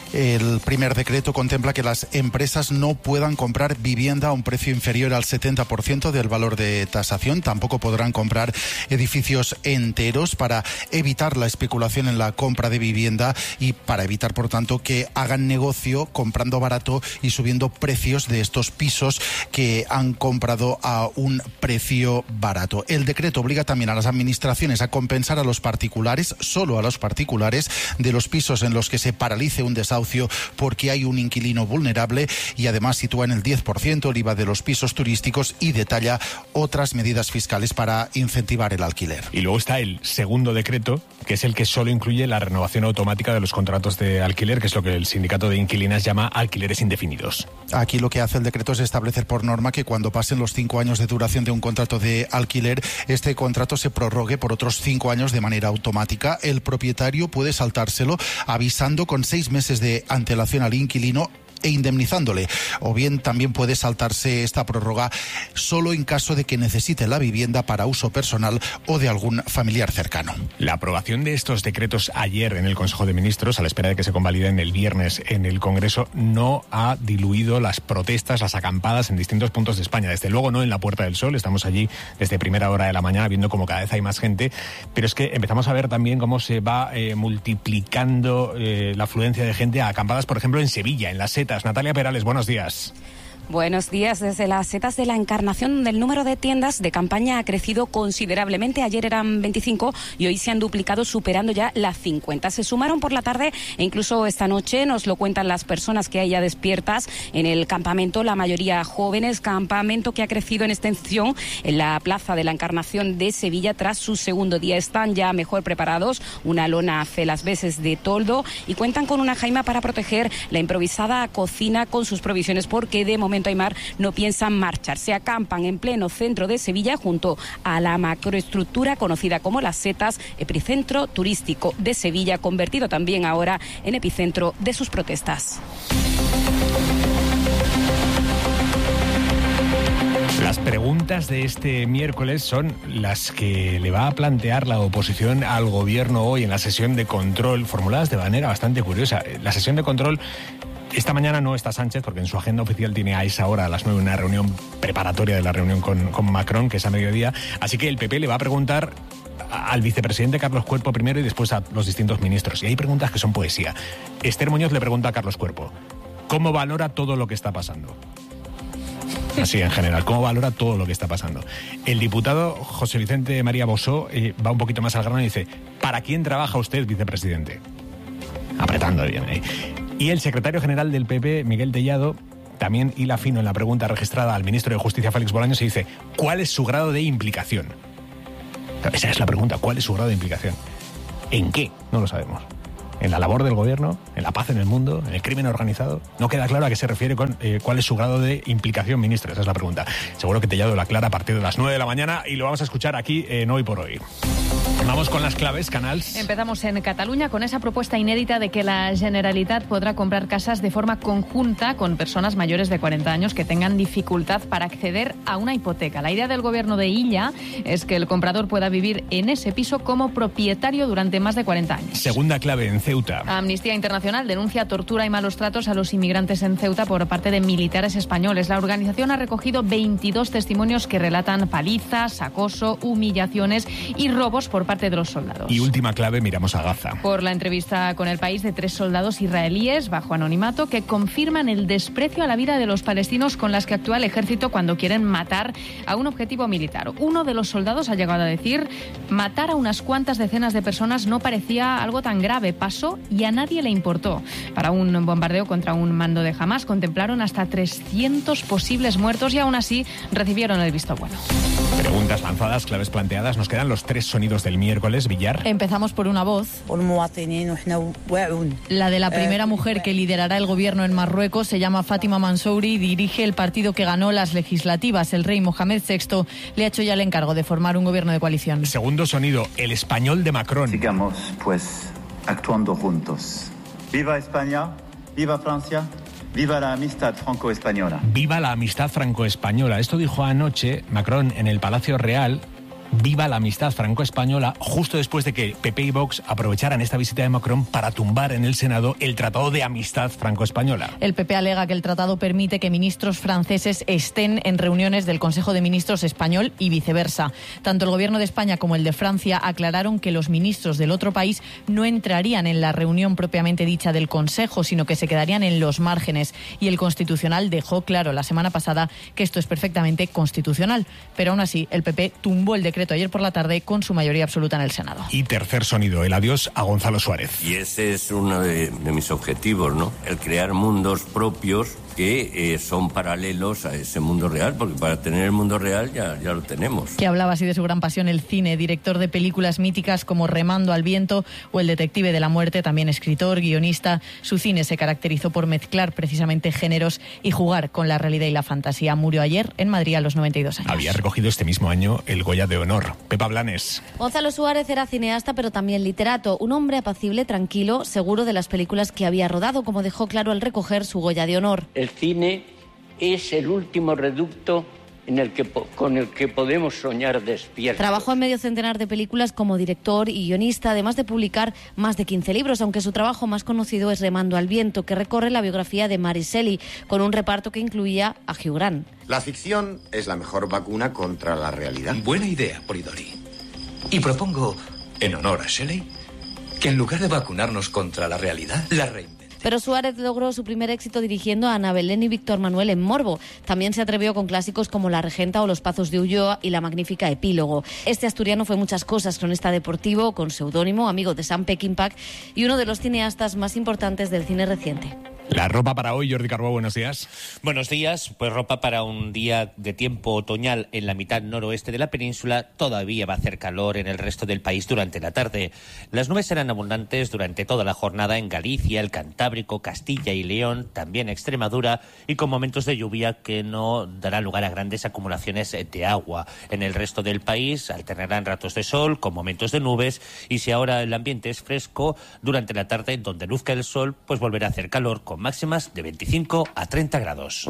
El primer decreto contempla que las empresas no puedan comprar vivienda a un precio inferior al setenta por ciento del valor de tasación. Tampoco podrán comprar edificios enteros para evitar la especulación en la compra de vivienda y para evitar, por tanto, que hagan negocio comprando barato y subiendo precios de estos pisos que han comprado a un precio barato. El decreto obliga también a las administraciones a compensar a los particulares, solo a los particulares, de los pisos en los que se paralice un desahucio porque hay un inquilino vulnerable y además sitúa en el diez por ciento el I V A de los pisos turísticos y detalla otras medidas fiscales para incentivar el alquiler. Y luego está el segundo decreto, que es el que solo incluye la renovación automática de los contratos de alquiler, que es lo que el sindicato de inquilinas llama alquileres indefinidos. Aquí lo que hace el decreto es establecer por norma que cuando pasen los cinco años de duración de un contrato de alquiler, este contrato se prorrogue por otros cinco años de manera automática. El propietario puede saltárselo avisando con seis meses de de antelación al inquilino e indemnizándole, o bien también puede saltarse esta prórroga solo en caso de que necesite la vivienda para uso personal o de algún familiar cercano. La aprobación de estos decretos ayer en el Consejo de Ministros, a la espera de que se convaliden el viernes en el Congreso, no ha diluido las protestas, las acampadas en distintos puntos de España. Desde luego no en la Puerta del Sol, estamos allí desde primera hora de la mañana viendo cómo cada vez hay más gente, pero es que empezamos a ver también cómo se va eh, multiplicando eh, la afluencia de gente a acampadas, por ejemplo, en Sevilla, en las Setas. Natalia Perales, buenos días. Buenos días. Desde las Setas de la Encarnación, donde el número de tiendas de campaña ha crecido considerablemente. Ayer eran veinticinco y hoy se han duplicado, superando ya las cincuenta. Se sumaron por la tarde e incluso esta noche, nos lo cuentan las personas que hay ya despiertas en el campamento, la mayoría jóvenes, campamento que ha crecido en extensión en la Plaza de la Encarnación de Sevilla tras su segundo día. Están ya mejor preparados, una lona hace las veces de toldo y cuentan con una jaima para proteger la improvisada cocina con sus provisiones, porque de momento momento, Aymar, no piensan marcharse. Acampan en pleno centro de Sevilla junto a la macroestructura conocida como Las Setas, epicentro turístico de Sevilla, convertido también ahora en epicentro de sus protestas. Las preguntas de este miércoles son las que le va a plantear la oposición al gobierno hoy en la sesión de control, formuladas de manera bastante curiosa. La sesión de control, esta mañana no está Sánchez, porque en su agenda oficial tiene a esa hora, a las nueve, una reunión preparatoria de la reunión con, con Macron, que es a mediodía. Así que el P P le va a preguntar al vicepresidente Carlos Cuerpo primero y después a los distintos ministros. Y hay preguntas que son poesía. Esther Muñoz le pregunta a Carlos Cuerpo: ¿cómo valora todo lo que está pasando? Así en general, ¿cómo valora todo lo que está pasando? El diputado José Vicente María Bosó eh, va un poquito más al grano y dice: ¿para quién trabaja usted, vicepresidente? Apretando bien ahí. Y el secretario general del P P, Miguel Tellado, también hila fino en la pregunta registrada al ministro de Justicia, Félix Bolaños, y dice: ¿cuál es su grado de implicación? Esa es la pregunta, ¿cuál es su grado de implicación? ¿En qué? No lo sabemos. ¿En la labor del gobierno? ¿En la paz en el mundo? ¿En el crimen organizado? No queda claro a qué se refiere con eh, cuál es su grado de implicación, ministro. Esa es la pregunta. Seguro que Tellado la aclara a partir de las nueve de la mañana y lo vamos a escuchar aquí en Hoy por Hoy. Vamos con las claves, Canals. Empezamos en Cataluña con esa propuesta inédita de que la Generalitat podrá comprar casas de forma conjunta con personas mayores de cuarenta años que tengan dificultad para acceder a una hipoteca. La idea del gobierno de Illa es que el comprador pueda vivir en ese piso como propietario durante más de cuarenta años. Segunda clave en Ceuta. Amnistía Internacional denuncia tortura y malos tratos a los inmigrantes en Ceuta por parte de militares españoles. La organización ha recogido veintidós testimonios que relatan palizas, acoso, humillaciones y robos por parte de los soldados. Y última clave, miramos a Gaza. Por la entrevista con El País de tres soldados israelíes bajo anonimato que confirman el desprecio a la vida de los palestinos con las que actúa el ejército cuando quieren matar a un objetivo militar. Uno de los soldados ha llegado a decir: matar a unas cuantas decenas de personas no parecía algo tan grave, pasó y a nadie le importó. Para un bombardeo contra un mando de Hamás contemplaron hasta trescientos posibles muertos y aún así recibieron el visto bueno. Preguntas lanzadas, claves planteadas. Nos quedan los tres sonidos del miércoles, Villar. Empezamos por una voz. La de la primera mujer que liderará el gobierno en Marruecos. Se llama Fátima Mansouri y dirige el partido que ganó las legislativas. El rey Mohamed sexto le ha hecho ya el encargo de formar un gobierno de coalición. Segundo sonido, el español de Macron. Sigamos, pues, actuando juntos. ¡Viva España! ¡Viva Francia! ¡Viva la amistad franco-española! ¡Viva la amistad franco-española! Esto dijo anoche Macron en el Palacio Real. Viva la amistad franco-española, justo después de que P P y Vox aprovecharan esta visita de Macron para tumbar en el Senado el Tratado de Amistad Franco-Española. El P P alega que el tratado permite que ministros franceses estén en reuniones del Consejo de Ministros español y viceversa. Tanto el gobierno de España como el de Francia aclararon que los ministros del otro país no entrarían en la reunión propiamente dicha del Consejo, sino que se quedarían en los márgenes. Y el Constitucional dejó claro la semana pasada que esto es perfectamente constitucional. Pero aún así, el P P tumbó el decreto ayer por la tarde con su mayoría absoluta en el Senado. Y tercer sonido, el adiós a Gonzalo Suárez. Y ese es uno de, de mis objetivos, ¿no? El crear mundos propios que eh, son paralelos a ese mundo real, porque para tener el mundo real ya, ya lo tenemos. Que hablaba así de su gran pasión el cine, director de películas míticas como Remando al viento o El detective de la muerte, también escritor, guionista. Su cine se caracterizó por mezclar precisamente géneros y jugar con la realidad y la fantasía. Murió ayer en Madrid a los noventa y dos años. Había recogido este mismo año el Goya de Honor. Pepa Blanes. Gonzalo Suárez era cineasta pero también literato, un hombre apacible, tranquilo, seguro de las películas que había rodado, como dejó claro al recoger su Goya de Honor. El cine es el último reducto en el que, con el que podemos soñar despiertos. Trabajó en medio centenar de películas como director y guionista, además de publicar más de quince libros, aunque su trabajo más conocido es Remando al viento, que recorre la biografía de Mary Shelley, con un reparto que incluía a Hugh Grant. La ficción es la mejor vacuna contra la realidad. Buena idea, Polidori. Y propongo, en honor a Shelley, que en lugar de vacunarnos contra la realidad, la reinventemos. Pero Suárez logró su primer éxito dirigiendo a Ana Belén y Víctor Manuel en Morbo. También se atrevió con clásicos como La Regenta o Los Pazos de Ulloa y la magnífica Epílogo. Este asturiano fue muchas cosas: cronista deportivo, con seudónimo, amigo de Sam Peckinpah y uno de los cineastas más importantes del cine reciente. La ropa para hoy, Jordi Carbó, buenos días. Buenos días, pues ropa para un día de tiempo otoñal en la mitad noroeste de la península. Todavía va a hacer calor en el resto del país durante la tarde. Las nubes serán abundantes durante toda la jornada en Galicia, el Cantábrico, Castilla y León, también Extremadura, y con momentos de lluvia que no darán lugar a grandes acumulaciones de agua. En el resto del país alternarán ratos de sol con momentos de nubes, y si ahora el ambiente es fresco, durante la tarde, donde luzca el sol, pues volverá a hacer calor con máximas de veinticinco a treinta grados.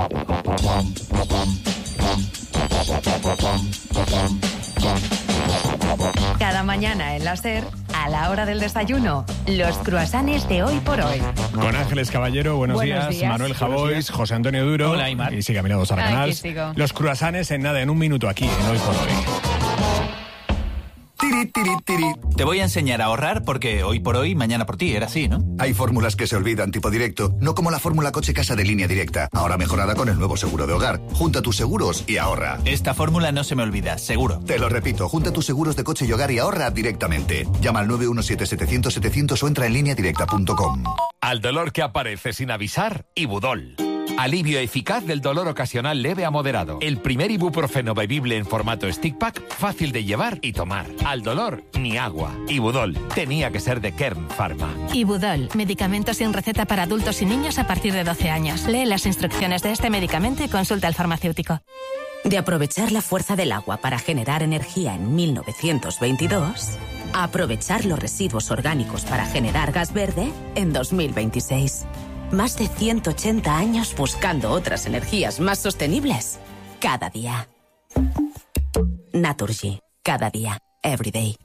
Cada mañana en la SER, a la hora del desayuno, los cruasanes de Hoy por Hoy. Con Ángeles Caballero, buenos, Buenos días. días. Manuel Buenos Javois, días. José Antonio Duro. Hola, Aymar. Y sigue a mi lado Sara Aquí Canals. sigo. Los cruasanes en nada, en un minuto aquí, en Hoy por Hoy. Tiri, tiri, tiri. Te voy a enseñar a ahorrar porque hoy por hoy, mañana por ti, era así, ¿no? Hay fórmulas que se olvidan tipo directo, no como la fórmula coche-casa de Línea Directa, ahora mejorada con el nuevo seguro de hogar. Junta tus seguros y ahorra. Esta fórmula no se me olvida, seguro. Te lo repito, junta tus seguros de coche y hogar y ahorra directamente. Llama al nueve uno siete setecientos setecientos o entra en línea directa punto com. Al dolor que aparece sin avisar, Ibudol. Alivio eficaz del dolor ocasional leve a moderado. El primer ibuprofeno bebible en formato stick pack, fácil de llevar y tomar. Al dolor, ni agua. Ibudol. Tenía que ser de Kern Pharma. Ibudol, medicamento sin receta para adultos y niños a partir de doce años. Lee las instrucciones de este medicamento y consulta al farmacéutico. De aprovechar la fuerza del agua para generar energía en mil novecientos veintidós, a aprovechar los residuos orgánicos para generar gas verde en dos mil veintiséis. Más de ciento ochenta años buscando otras energías más sostenibles. Cada día. Naturgy. Cada día. Every day.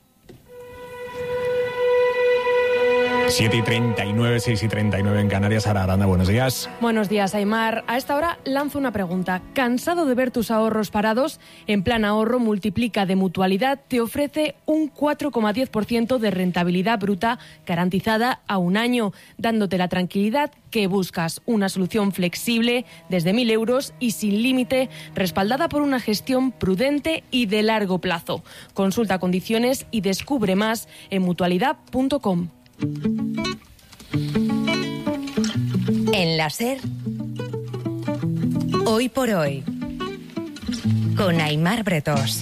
siete y treinta y nueve, seis y treinta y nueve en Canarias. Sara Aranda, buenos días. Buenos días, Aymar. A esta hora lanzo una pregunta. ¿Cansado de ver tus ahorros parados? En Plan Ahorro Multiplica de Mutualidad te ofrece un cuatro coma diez por ciento de rentabilidad bruta garantizada a un año, dándote la tranquilidad que buscas. Una solución flexible desde mil euros y sin límite, respaldada por una gestión prudente y de largo plazo. Consulta condiciones y descubre más en mutualidad punto com. En la SER, Hoy por Hoy, con Aymar Bretos.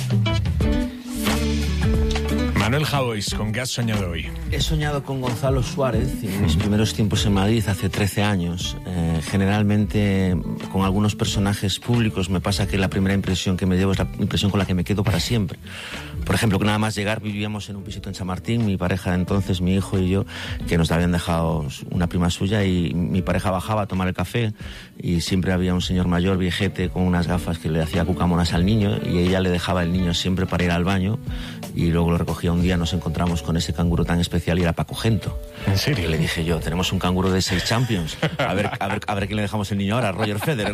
Manuel Javois, ¿con qué has soñado hoy? He soñado con Gonzalo Suárez en mis primeros tiempos en Madrid hace trece años. Eh, generalmente con algunos personajes públicos me pasa que la primera impresión que me llevo es la impresión con la que me quedo para siempre. Por ejemplo, que nada más llegar vivíamos en un pisito en San Martín, mi pareja de entonces, mi hijo y yo, que nos habían dejado una prima suya, y mi pareja bajaba a tomar el café y siempre había un señor mayor, viejete, con unas gafas que le hacía cucamonas al niño, y ella le dejaba el niño siempre para ir al baño y luego lo recogía. Un día nos encontramos con ese canguro tan especial y era Paco Gento. ¿En serio? Y le dije yo, tenemos un canguro de seis Champions, a ver, a ver, a ver quién le dejamos el niño ahora, Roger Federer.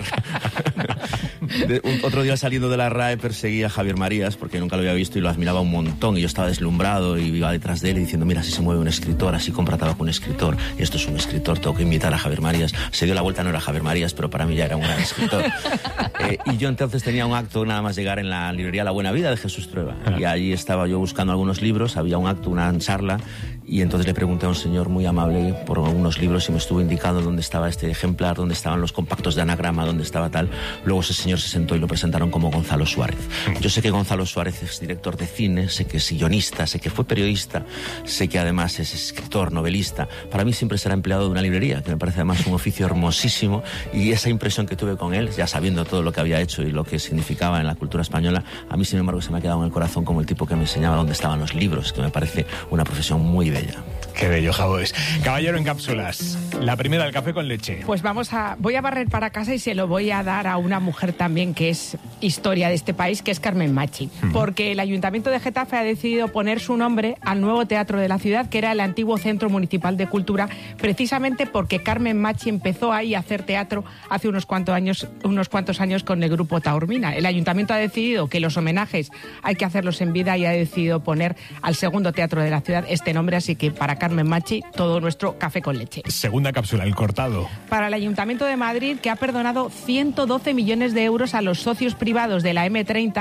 De, un, otro día saliendo de la R A E perseguí a Javier Marías porque nunca lo había visto y lo admiraba un montón, y yo estaba deslumbrado y iba detrás de él y diciendo, mira, así se mueve un escritor, así compra tabaco un escritor, y esto es un escritor, tengo que imitar a Javier Marías. Se dio la vuelta, no era Javier Marías, pero para mí ya era un gran escritor. eh, y yo entonces tenía un acto nada más llegar en la librería La Buena Vida de Jesús Trueba, y allí estaba yo buscando algunos libros, había un acto, una charla, y entonces le pregunté a un señor muy amable por unos libros y me estuvo indicando dónde estaba este ejemplar, dónde estaban los compactos de anagrama, dónde estaba tal. Luego ese señor se sentó y lo presentaron como Gonzalo Suárez. Yo sé que Gonzalo Suárez es director de cine, sé que es guionista, sé que fue periodista, sé que además es escritor, novelista. Para mí siempre será empleado de una librería, que me parece además un oficio hermosísimo, y esa impresión que tuve con él, ya sabiendo todo lo que había hecho y lo que significaba en la cultura española, a mí sin embargo se me ha quedado en el corazón como el tipo que me enseñaba dónde estaban los libros, que me parece una profesión muy bella. Qué bello, Javois. Caballero en cápsulas. La primera, el café con leche. Pues vamos a... Voy a barrer para casa y se lo voy a dar a una mujer también que es historia de este país, que es Carmen Machi. Mm. Porque el Ayuntamiento de Getafe ha decidido poner su nombre al nuevo teatro de la ciudad, que era el antiguo Centro Municipal de Cultura, precisamente porque Carmen Machi empezó ahí a hacer teatro hace unos cuantos años, unos cuantos años con el grupo Taormina. El Ayuntamiento ha decidido que los homenajes hay que hacerlos en vida y ha decidido poner al segundo teatro de la ciudad este nombre, así que para Carmen Machi, todo nuestro café con leche. Segunda cápsula, el cortado. Para el Ayuntamiento de Madrid, que ha perdonado ciento doce millones de euros a los socios privados de la eme treinta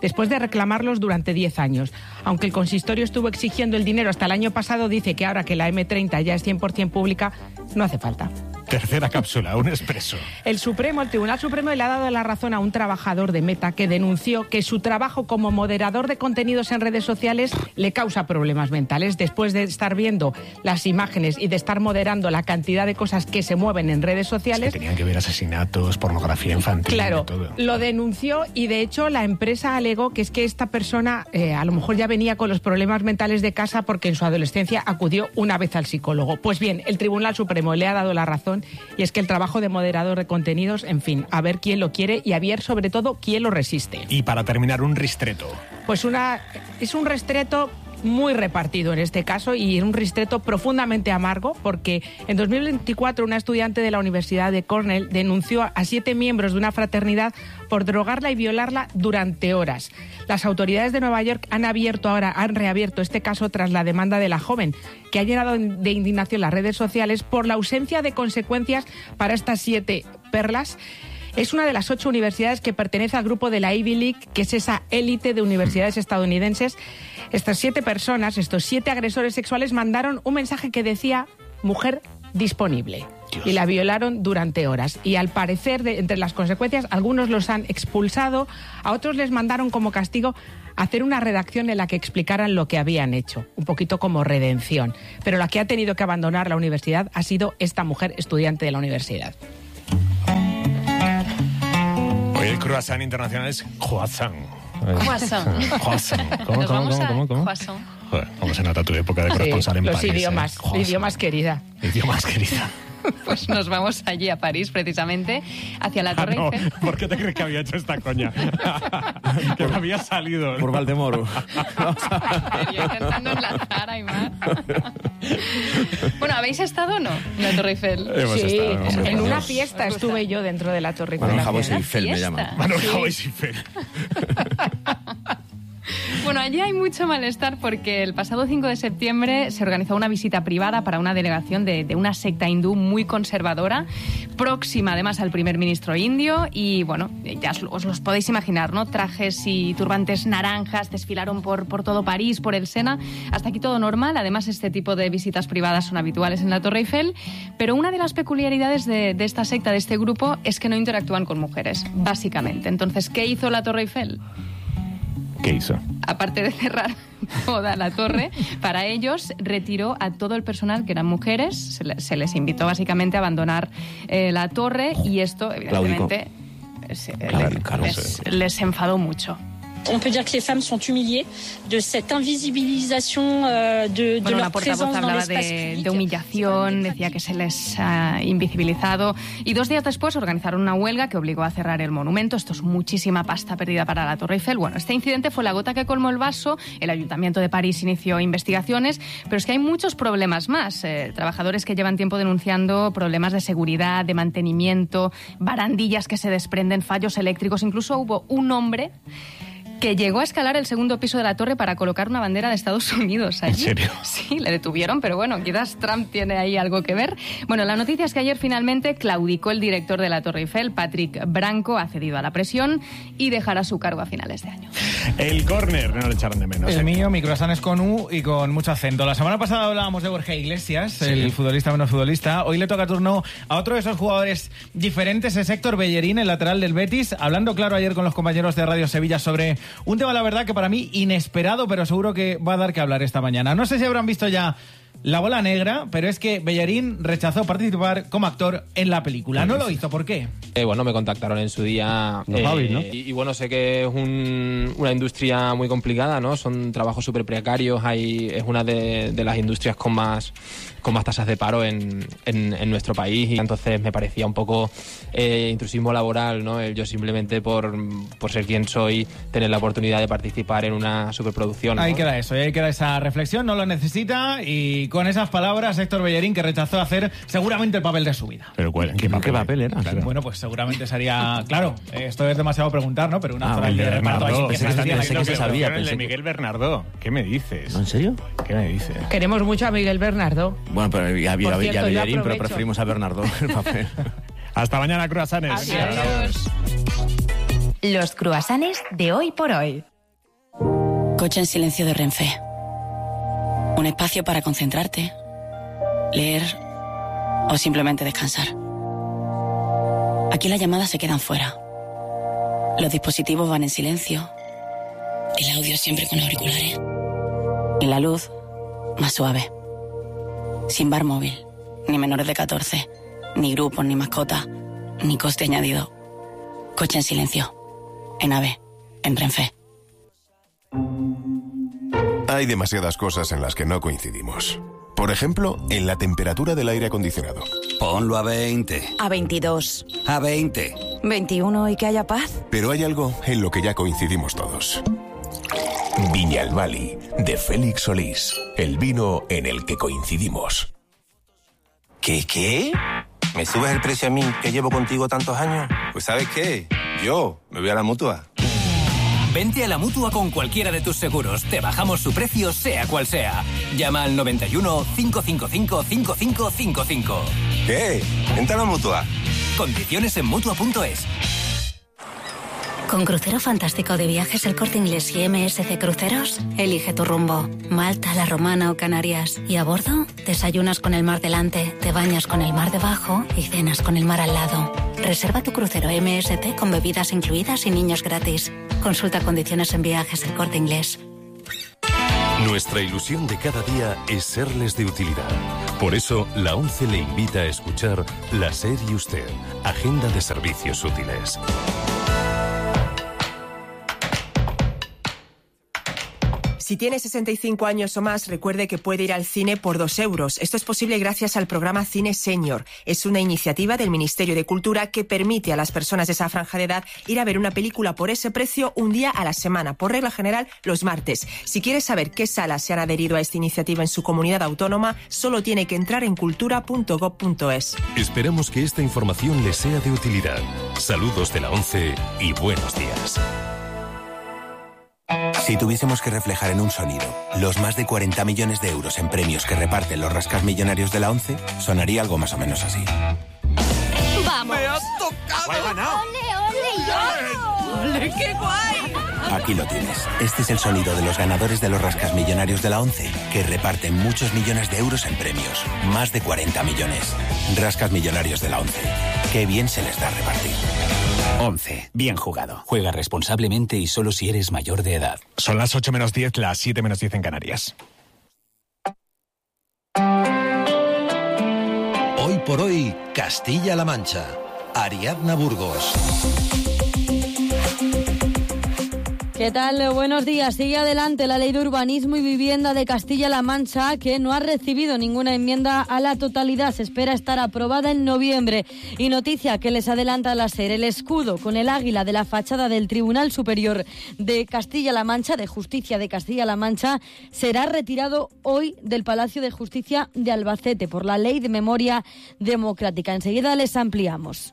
después de reclamarlos durante diez años. Aunque el consistorio estuvo exigiendo el dinero hasta el año pasado, dice que ahora que la eme treinta ya es cien por ciento pública, no hace falta. Tercera cápsula, un expreso. El Supremo, el Tribunal Supremo le ha dado la razón a un trabajador de Meta que denunció que su trabajo como moderador de contenidos en redes sociales le causa problemas mentales. Después de estar viendo las imágenes y de estar moderando la cantidad de cosas que se mueven en redes sociales... Es que tenían que ver asesinatos, pornografía infantil... Claro, y todo. Lo denunció y de hecho la empresa alegó que es que esta persona eh, a lo mejor ya venía con los problemas mentales de casa porque en su adolescencia acudió una vez al psicólogo. Pues bien, el Tribunal Supremo le ha dado la razón. Y es que el trabajo de moderador de contenidos, en fin, a ver quién lo quiere y a ver sobre todo quién lo resiste. Y para terminar, un ristreto. Pues una es un ristreto muy repartido en este caso y un ristreto profundamente amargo porque en dos mil veinticuatro una estudiante de la Universidad de Cornell denunció a siete miembros de una fraternidad por drogarla y violarla durante horas. Las autoridades de Nueva York han abierto ahora, han reabierto este caso tras la demanda de la joven, que ha llenado de indignación las redes sociales por la ausencia de consecuencias para estas siete perlas. Es una de las ocho universidades que pertenece al grupo de la Ivy League, que es esa élite de universidades estadounidenses. Estas siete personas, estos siete agresores sexuales, mandaron un mensaje que decía mujer disponible. Dios. Y la violaron durante horas. Y al parecer, de, entre las consecuencias, algunos los han expulsado, a otros les mandaron como castigo hacer una redacción en la que explicaran lo que habían hecho, un poquito como redención. Pero la que ha tenido que abandonar la universidad ha sido esta mujer estudiante de la universidad. Hoy el croissant internacional es croissant. Croissant. Croissant. ¿Cómo, Nos cómo, vamos cómo, a cómo, cómo? croissant. Joder, ¿cómo se nota tu época de corresponsal Sí, en los París? idiomas, eh? idiomas querida. Idiomas querida. Pues nos vamos allí a París, precisamente, hacia la Torre Ah, no. Eiffel. ¿Por qué te crees que había hecho esta coña? Que me había salido. Por Valdemoro. Yo intentando enlazar, Aymar. Bueno, ¿habéis estado o no en la Torre Eiffel? Hemos Sí, estado, hombre, en una vamos. fiesta estuve yo dentro de la Torre Manuel Eiffel. Javois Eiffel me llama. Manuel Sí. Javois Eiffel. Bueno, allí hay mucho malestar porque el pasado cinco de septiembre se organizó una visita privada para una delegación de, de una secta hindú muy conservadora, próxima además al primer ministro indio y, bueno, ya os, os los podéis imaginar, ¿no? Trajes y turbantes naranjas desfilaron por, por todo París, por el Sena. Hasta aquí todo normal. Además, este tipo de visitas privadas son habituales en la Torre Eiffel, pero una de las peculiaridades de, de esta secta, de este grupo, es que no interactúan con mujeres, básicamente. Entonces, ¿qué hizo la Torre Eiffel? ¿Qué hizo? Aparte de cerrar toda la torre, para ellos retiró a todo el personal que eran mujeres, se, le, se les invitó básicamente a abandonar eh, la torre y esto evidentemente se, Claro, le- claro, les, sí. les enfadó mucho. On peut dire que les femmes sont humiliées de cette invisibilisation euh, de, de Bueno, leur una portavoz présence dans hablaba l'espace de, public. de humillación, decía que se les ha invisibilizado y dos días después organizaron una huelga que obligó a cerrar el monumento. Esto es muchísima pasta perdida para la Torre Eiffel. Bueno, este incidente fue la gota que colmó el vaso. El Ayuntamiento de París inició investigaciones, pero es que hay muchos problemas más. Eh, trabajadores que llevan tiempo denunciando problemas de seguridad, de mantenimiento, barandillas que se desprenden, fallos eléctricos. Incluso hubo un hombre que llegó a escalar el segundo piso de la torre para colocar una bandera de Estados Unidos allí. ¿En serio? Sí, le detuvieron, pero bueno, quizás Trump tiene ahí algo que ver. Bueno, la noticia es que ayer finalmente claudicó el director de la Torre Eiffel, Patrick Branco, ha cedido a la presión y dejará su cargo a finales de año. El córner, no le echaron de menos. El ¿eh? mío, mi croissant es con U y con mucho acento. La semana pasada hablábamos de Borja Iglesias, el futbolista menos futbolista. Hoy le toca turno a otro de esos jugadores diferentes, es Héctor Bellerín, el lateral del Betis, hablando claro ayer con los compañeros de Radio Sevilla sobre un tema, la verdad, que para mí inesperado, pero seguro que va a dar que hablar esta mañana. No sé si habrán visto ya La Bola Negra, pero es que Bellerín rechazó participar como actor en la película. No lo hizo, ¿por qué? Eh, bueno, me contactaron en su día. Los eh, Javis, ¿no? Y, y bueno, sé que es un- una industria muy complicada, ¿no? Son trabajos súper precarios, hay, es una de, de las industrias con más, con más tasas de paro en, en, en nuestro país y entonces me parecía un poco eh, intrusismo laboral, ¿no? El yo simplemente por, por ser quien soy, tener la oportunidad de participar en una superproducción, ¿no? Ahí queda eso, ahí queda esa reflexión, no lo necesita y con esas palabras Héctor Bellerín, que rechazó hacer seguramente el papel de su vida. Pero ¿cuál? ¿Qué papel, ¿Qué papel era? Claro. Bueno, pues seguramente sería... Claro, esto es demasiado preguntar, ¿no? Pero una Ah, frase el de de reparto Bernardo. ahí que Pensé que saldría pensé la que que sabía. no- El de Miguel Bernardo. ¿Qué me dices? ¿En serio? ¿Qué me dices? Queremos mucho a Miguel Bernardo. Bueno, pero ya, Por ya, cierto, ya yo Bellerín, pero aprovecho. preferimos a Bernardo el papel. Hasta mañana, croissants. Adiós. Los croissants de hoy por hoy. Coche en silencio de Renfe. Un espacio para concentrarte, leer o simplemente descansar. Aquí las llamadas se quedan fuera. Los dispositivos van en silencio. El audio siempre con auriculares. Y la luz más suave. Sin bar móvil, ni menores de catorce, ni grupos, ni mascotas, ni coste añadido. Coche en silencio. En AVE. En Renfe. Hay demasiadas cosas en las que no coincidimos. Por ejemplo, en la temperatura del aire acondicionado. Ponlo a veinte. A veintidós. A veinte. veintiuno y que haya paz. Pero hay algo en lo que ya coincidimos todos. Viñalbali, de Félix Solís. El vino en el que coincidimos. ¿Qué, qué? ¿Me subes el precio a mí, que llevo contigo tantos años? Pues ¿sabes qué? Yo me voy a la Mutua. Vente a la Mutua con cualquiera de tus seguros. Te bajamos su precio, sea cual sea. Llama al noventa y uno, cinco cinco cinco, cinco cinco cinco cinco. ¿Qué? Vente a la Mutua. Condiciones en Mutua punto es. Con Crucero Fantástico de Viajes El Corte Inglés y M S C Cruceros, elige tu rumbo. Malta, La Romana o Canarias. Y a bordo, desayunas con el mar delante, te bañas con el mar debajo y cenas con el mar al lado. Reserva tu crucero M S C con bebidas incluidas y niños gratis. Consulta condiciones en Viajes El Corte Inglés. Nuestra ilusión de cada día es serles de utilidad. Por eso, la ONCE le invita a escuchar La SER y Usted, Agenda de Servicios Útiles. Si tiene sesenta y cinco años o más, recuerde que puede ir al cine por dos euros. Esto es posible gracias al programa Cine Senior. Es una iniciativa del Ministerio de Cultura que permite a las personas de esa franja de edad ir a ver una película por ese precio un día a la semana, por regla general los martes. Si quiere saber qué salas se han adherido a esta iniciativa en su comunidad autónoma, solo tiene que entrar en cultura punto gob punto es. Esperamos que esta información le sea de utilidad. Saludos de la ONCE y buenos días. Si tuviésemos que reflejar en un sonido los más de cuarenta millones de euros en premios que reparten los rascasmillonarios de la ONCE, sonaría algo más o menos así. ¡Vamos! ¡Me has tocado! ¡He ganado! ¡Ole, ole, yo! ¡Ole, qué guay! Aquí lo tienes. Este es el sonido de los ganadores de los rascasmillonarios de la ONCE, que reparten muchos millones de euros en premios. Más de cuarenta millones. Rascasmillonarios de la ONCE. Qué bien se les da repartir. once. Bien jugado. Juega responsablemente y solo si eres mayor de edad. Son las ocho menos diez, las siete menos diez en Canarias. Hoy por hoy, Castilla-La Mancha. Ariadna Burgos. ¿Qué tal? Buenos días. Sigue adelante la Ley de Urbanismo y Vivienda de Castilla-La Mancha, que no ha recibido ninguna enmienda a la totalidad. Se espera estar aprobada en noviembre. Y noticia que les adelanta la SER: el escudo con el águila de la fachada del Tribunal Superior de Castilla-La Mancha, de Justicia de Castilla-La Mancha, será retirado hoy del Palacio de Justicia de Albacete por la Ley de Memoria Democrática. Enseguida les ampliamos.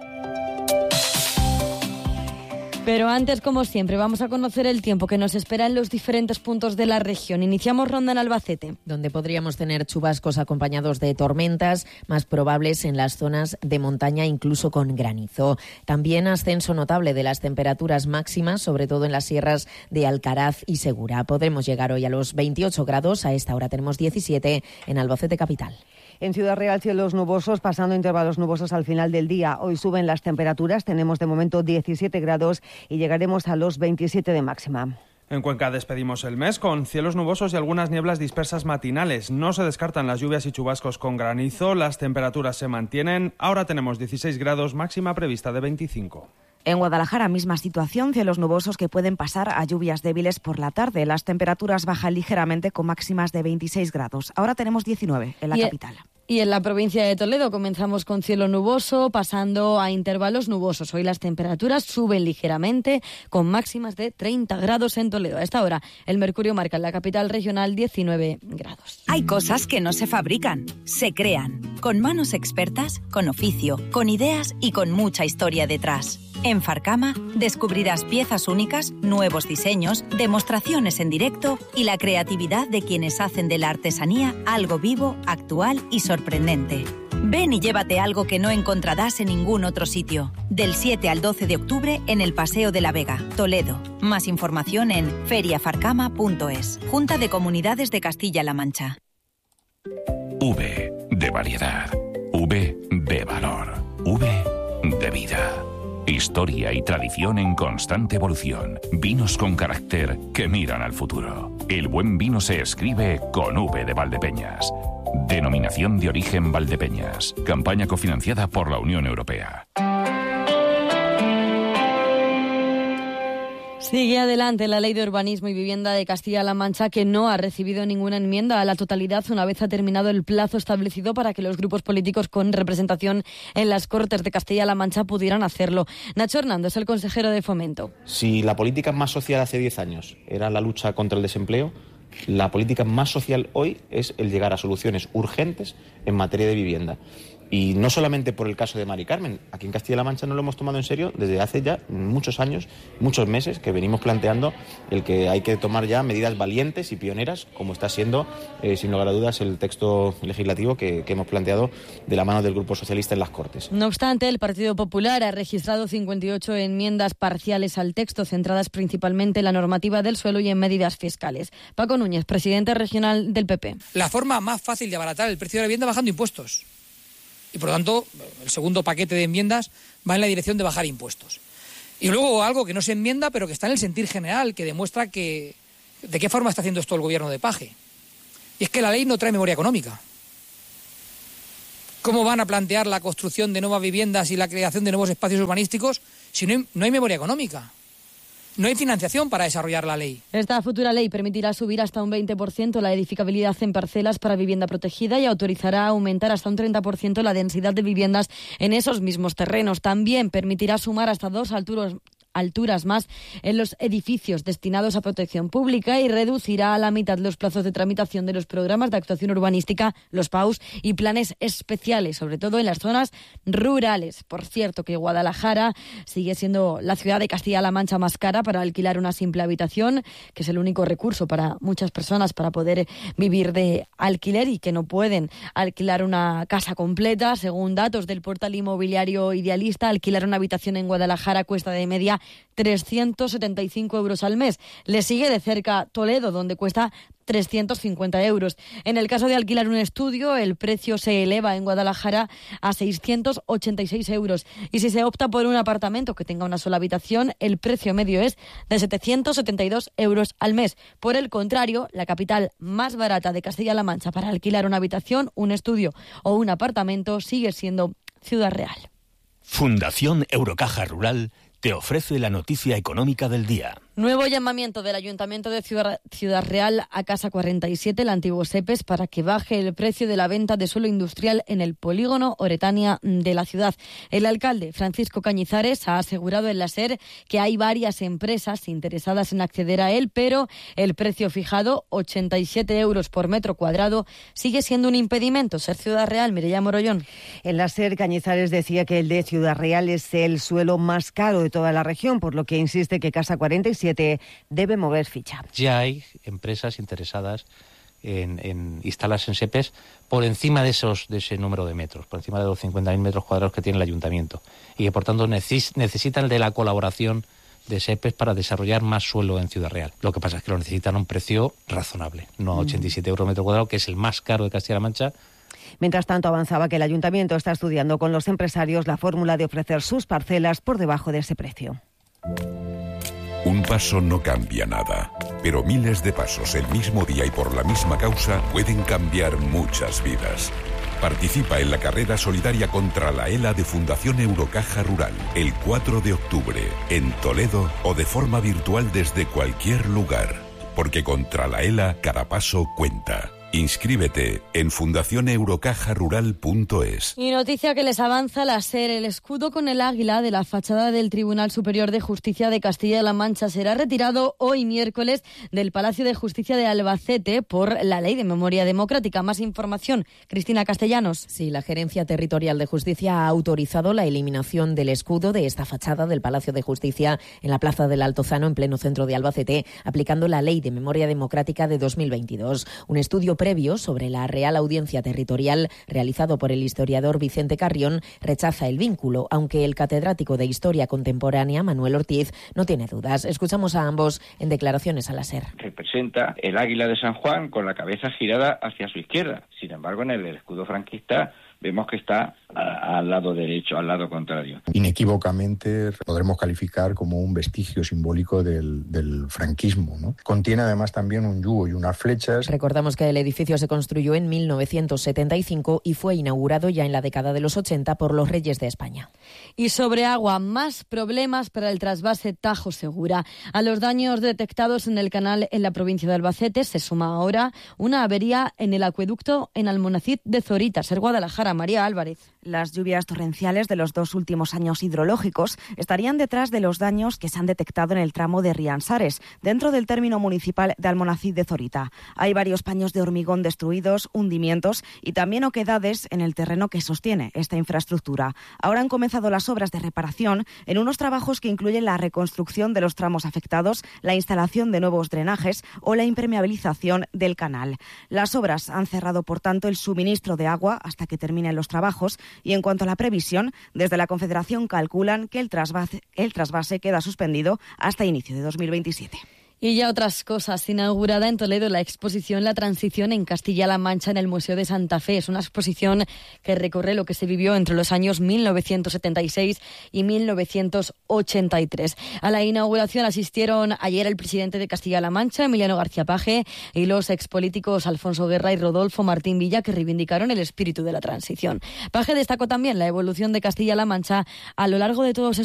Pero antes, como siempre, vamos a conocer el tiempo que nos espera en los diferentes puntos de la región. Iniciamos ronda en Albacete, donde podríamos tener chubascos acompañados de tormentas, más probables en las zonas de montaña, incluso con granizo. También ascenso notable de las temperaturas máximas, sobre todo en las sierras de Alcaraz y Segura. Podremos llegar hoy a los veintiocho grados, a esta hora tenemos diecisiete en Albacete capital. En Ciudad Real, cielos nubosos, pasando intervalos nubosos al final del día. Hoy suben las temperaturas, tenemos de momento diecisiete grados y llegaremos a los veintisiete de máxima. En Cuenca despedimos el mes con cielos nubosos y algunas nieblas dispersas matinales. No se descartan las lluvias y chubascos con granizo, las temperaturas se mantienen. Ahora tenemos dieciséis grados, máxima prevista de veinticinco. En Guadalajara, misma situación, cielos nubosos que pueden pasar a lluvias débiles por la tarde. Las temperaturas bajan ligeramente con máximas de veintiséis grados. Ahora tenemos diecinueve en la y capital. Y en la provincia de Toledo comenzamos con cielo nuboso, pasando a intervalos nubosos. Hoy las temperaturas suben ligeramente, con máximas de treinta grados en Toledo. A esta hora, el mercurio marca en la capital regional diecinueve grados. Hay cosas que no se fabrican, se crean. Con manos expertas, con oficio, con ideas y con mucha historia detrás. En Farcama descubrirás piezas únicas, nuevos diseños, demostraciones en directo y la creatividad de quienes hacen de la artesanía algo vivo, actual y sorprendente. Ven y llévate algo que no encontrarás en ningún otro sitio. Del siete al doce de octubre en el Paseo de la Vega, Toledo. Más información en feria farcama punto es. Junta de Comunidades de Castilla-La Mancha. V de variedad. V de valor. V de vida. Historia y tradición en constante evolución. Vinos con carácter que miran al futuro. El buen vino se escribe con V de Valdepeñas. Denominación de origen Valdepeñas. Campaña cofinanciada por la Unión Europea. Sigue adelante la Ley de Urbanismo y Vivienda de Castilla-La Mancha, que no ha recibido ninguna enmienda a la totalidad una vez ha terminado el plazo establecido para que los grupos políticos con representación en las Cortes de Castilla-La Mancha pudieran hacerlo. Nacho Hernando es el consejero de Fomento. Si la política más social hace diez años era la lucha contra el desempleo, la política más social hoy es el llegar a soluciones urgentes en materia de vivienda. Y no solamente por el caso de Mari Carmen, aquí en Castilla-La Mancha no lo hemos tomado en serio desde hace ya muchos años, muchos meses, que venimos planteando el que hay que tomar ya medidas valientes y pioneras, como está siendo, eh, sin lugar a dudas, el texto legislativo que, que hemos planteado de la mano del Grupo Socialista en las Cortes. No obstante, el Partido Popular ha registrado cincuenta y ocho enmiendas parciales al texto, centradas principalmente en la normativa del suelo y en medidas fiscales. Paco Núñez, presidente regional del P P. La forma más fácil de abaratar el precio de la vivienda bajando impuestos. Y por lo tanto, el segundo paquete de enmiendas va en la dirección de bajar impuestos. Y luego algo que no se enmienda, pero que está en el sentir general, que demuestra que de qué forma está haciendo esto el gobierno de Paje. Y es que la ley no trae memoria económica. ¿Cómo van a plantear la construcción de nuevas viviendas y la creación de nuevos espacios urbanísticos si no hay, no hay memoria económica? No hay financiación para desarrollar la ley. Esta futura ley permitirá subir hasta un veinte por ciento la edificabilidad en parcelas para vivienda protegida y autorizará aumentar hasta un treinta por ciento la densidad de viviendas en esos mismos terrenos. También permitirá sumar hasta dos alturas alturas más en los edificios destinados a protección pública y reducirá a la mitad los plazos de tramitación de los programas de actuación urbanística, los P A Us, y planes especiales, sobre todo en las zonas rurales. Por cierto, que Guadalajara sigue siendo la ciudad de Castilla-La Mancha más cara para alquilar una simple habitación, que es el único recurso para muchas personas para poder vivir de alquiler y que no pueden alquilar una casa completa. Según datos del portal inmobiliario Idealista, alquilar una habitación en Guadalajara cuesta de media trescientos setenta y cinco euros al mes. Le sigue de cerca Toledo, donde cuesta trescientos cincuenta euros. En el caso de alquilar un estudio, el precio se eleva en Guadalajara a seiscientos ochenta y seis euros. Y si se opta por un apartamento que tenga una sola habitación, el precio medio es de setecientos setenta y dos euros al mes. Por el contrario, la capital más barata de Castilla-La Mancha para alquilar una habitación, un estudio o un apartamento sigue siendo Ciudad Real. Fundación Eurocaja Rural te ofrece la noticia económica del día. Nuevo llamamiento del Ayuntamiento de Ciudad, Ciudad Real a Casa cuarenta y siete, el antiguo SEPES, para que baje el precio de la venta de suelo industrial en el polígono Oretania de la ciudad. El alcalde, Francisco Cañizares, ha asegurado en la SER que hay varias empresas interesadas en acceder a él, pero el precio fijado, ochenta y siete euros por metro cuadrado, sigue siendo un impedimento. Ser Ciudad Real, Mireia Morollón. En la SER, Cañizares decía que el de Ciudad Real es el suelo más caro de toda la región, por lo que insiste que Casa cuarenta y siete debe mover ficha. Ya hay empresas interesadas en, en instalarse en SEPES por encima de esos de ese número de metros, por encima de los cincuenta mil metros cuadrados que tiene el ayuntamiento, y que por tanto neces- necesitan de la colaboración de SEPES para desarrollar más suelo en Ciudad Real. Lo que pasa es que lo necesitan a un precio razonable, no a ochenta y siete euros metro cuadrado, que es el más caro de Castilla-La Mancha. Mientras tanto, avanzaba que el ayuntamiento está estudiando con los empresarios la fórmula de ofrecer sus parcelas por debajo de ese precio. Un paso no cambia nada, pero miles de pasos el mismo día y por la misma causa pueden cambiar muchas vidas. Participa en la carrera solidaria contra la ELA de Fundación Eurocaja Rural el cuatro de octubre en Toledo o de forma virtual desde cualquier lugar, porque contra la ELA cada paso cuenta. Inscríbete en fundación eurocaja rural punto es. Y noticia que les avanza la SER. El escudo con el águila de la fachada del Tribunal Superior de Justicia de Castilla-La Mancha será retirado hoy miércoles del Palacio de Justicia de Albacete por la Ley de Memoria Democrática. Más información, Cristina Castellanos. Sí, la Gerencia Territorial de Justicia ha autorizado la eliminación del escudo de esta fachada del Palacio de Justicia en la Plaza del Altozano, en pleno centro de Albacete, aplicando la Ley de Memoria Democrática de dos mil veintidós. Un estudio previo sobre la Real Audiencia Territorial realizado por el historiador Vicente Carrión rechaza el vínculo, aunque el catedrático de Historia Contemporánea, Manuel Ortiz, no tiene dudas. Escuchamos a ambos en declaraciones a la SER. Representa el águila de San Juan con la cabeza girada hacia su izquierda. Sin embargo, en el escudo franquista vemos que está a, al lado derecho, al lado contrario. Inequívocamente podremos calificar como un vestigio simbólico del, del franquismo, ¿no? Contiene además también un yugo y unas flechas. Recordamos que el edificio se construyó en mil novecientos setenta y cinco y fue inaugurado ya en la década de los ochenta por los reyes de España. Y sobre agua, más problemas para el trasvase Tajo Segura. A los daños detectados en el canal en la provincia de Albacete se suma ahora una avería en el acueducto en Almonacid de Zorita, Ser Guadalajara. María Álvarez. Las lluvias torrenciales de los dos últimos años hidrológicos estarían detrás de los daños que se han detectado en el tramo de Riansares, dentro del término municipal de Almonacid de Zorita. Hay varios paños de hormigón destruidos, hundimientos y también oquedades en el terreno que sostiene esta infraestructura. Ahora han comenzado las obras de reparación en unos trabajos que incluyen la reconstrucción de los tramos afectados, la instalación de nuevos drenajes o la impermeabilización del canal. Las obras han cerrado, por tanto, el suministro de agua hasta que terminen los trabajos. Y en cuanto a la previsión, desde la Confederación calculan que el trasvase, el trasvase queda suspendido hasta inicio de dos mil veintisiete. Y ya otras cosas. Inaugurada en Toledo la exposición La Transición en Castilla-La Mancha en el Museo de Santa Fe. Es una exposición que recorre lo que se vivió entre los años mil novecientos setenta y seis y mil novecientos ochenta y tres. A la inauguración asistieron ayer el presidente de Castilla-La Mancha, Emiliano García Paje, y los expolíticos Alfonso Guerra y Rodolfo Martín Villa, que reivindicaron el espíritu de la transición. Paje destacó también la evolución de Castilla-La Mancha a lo largo de todos estos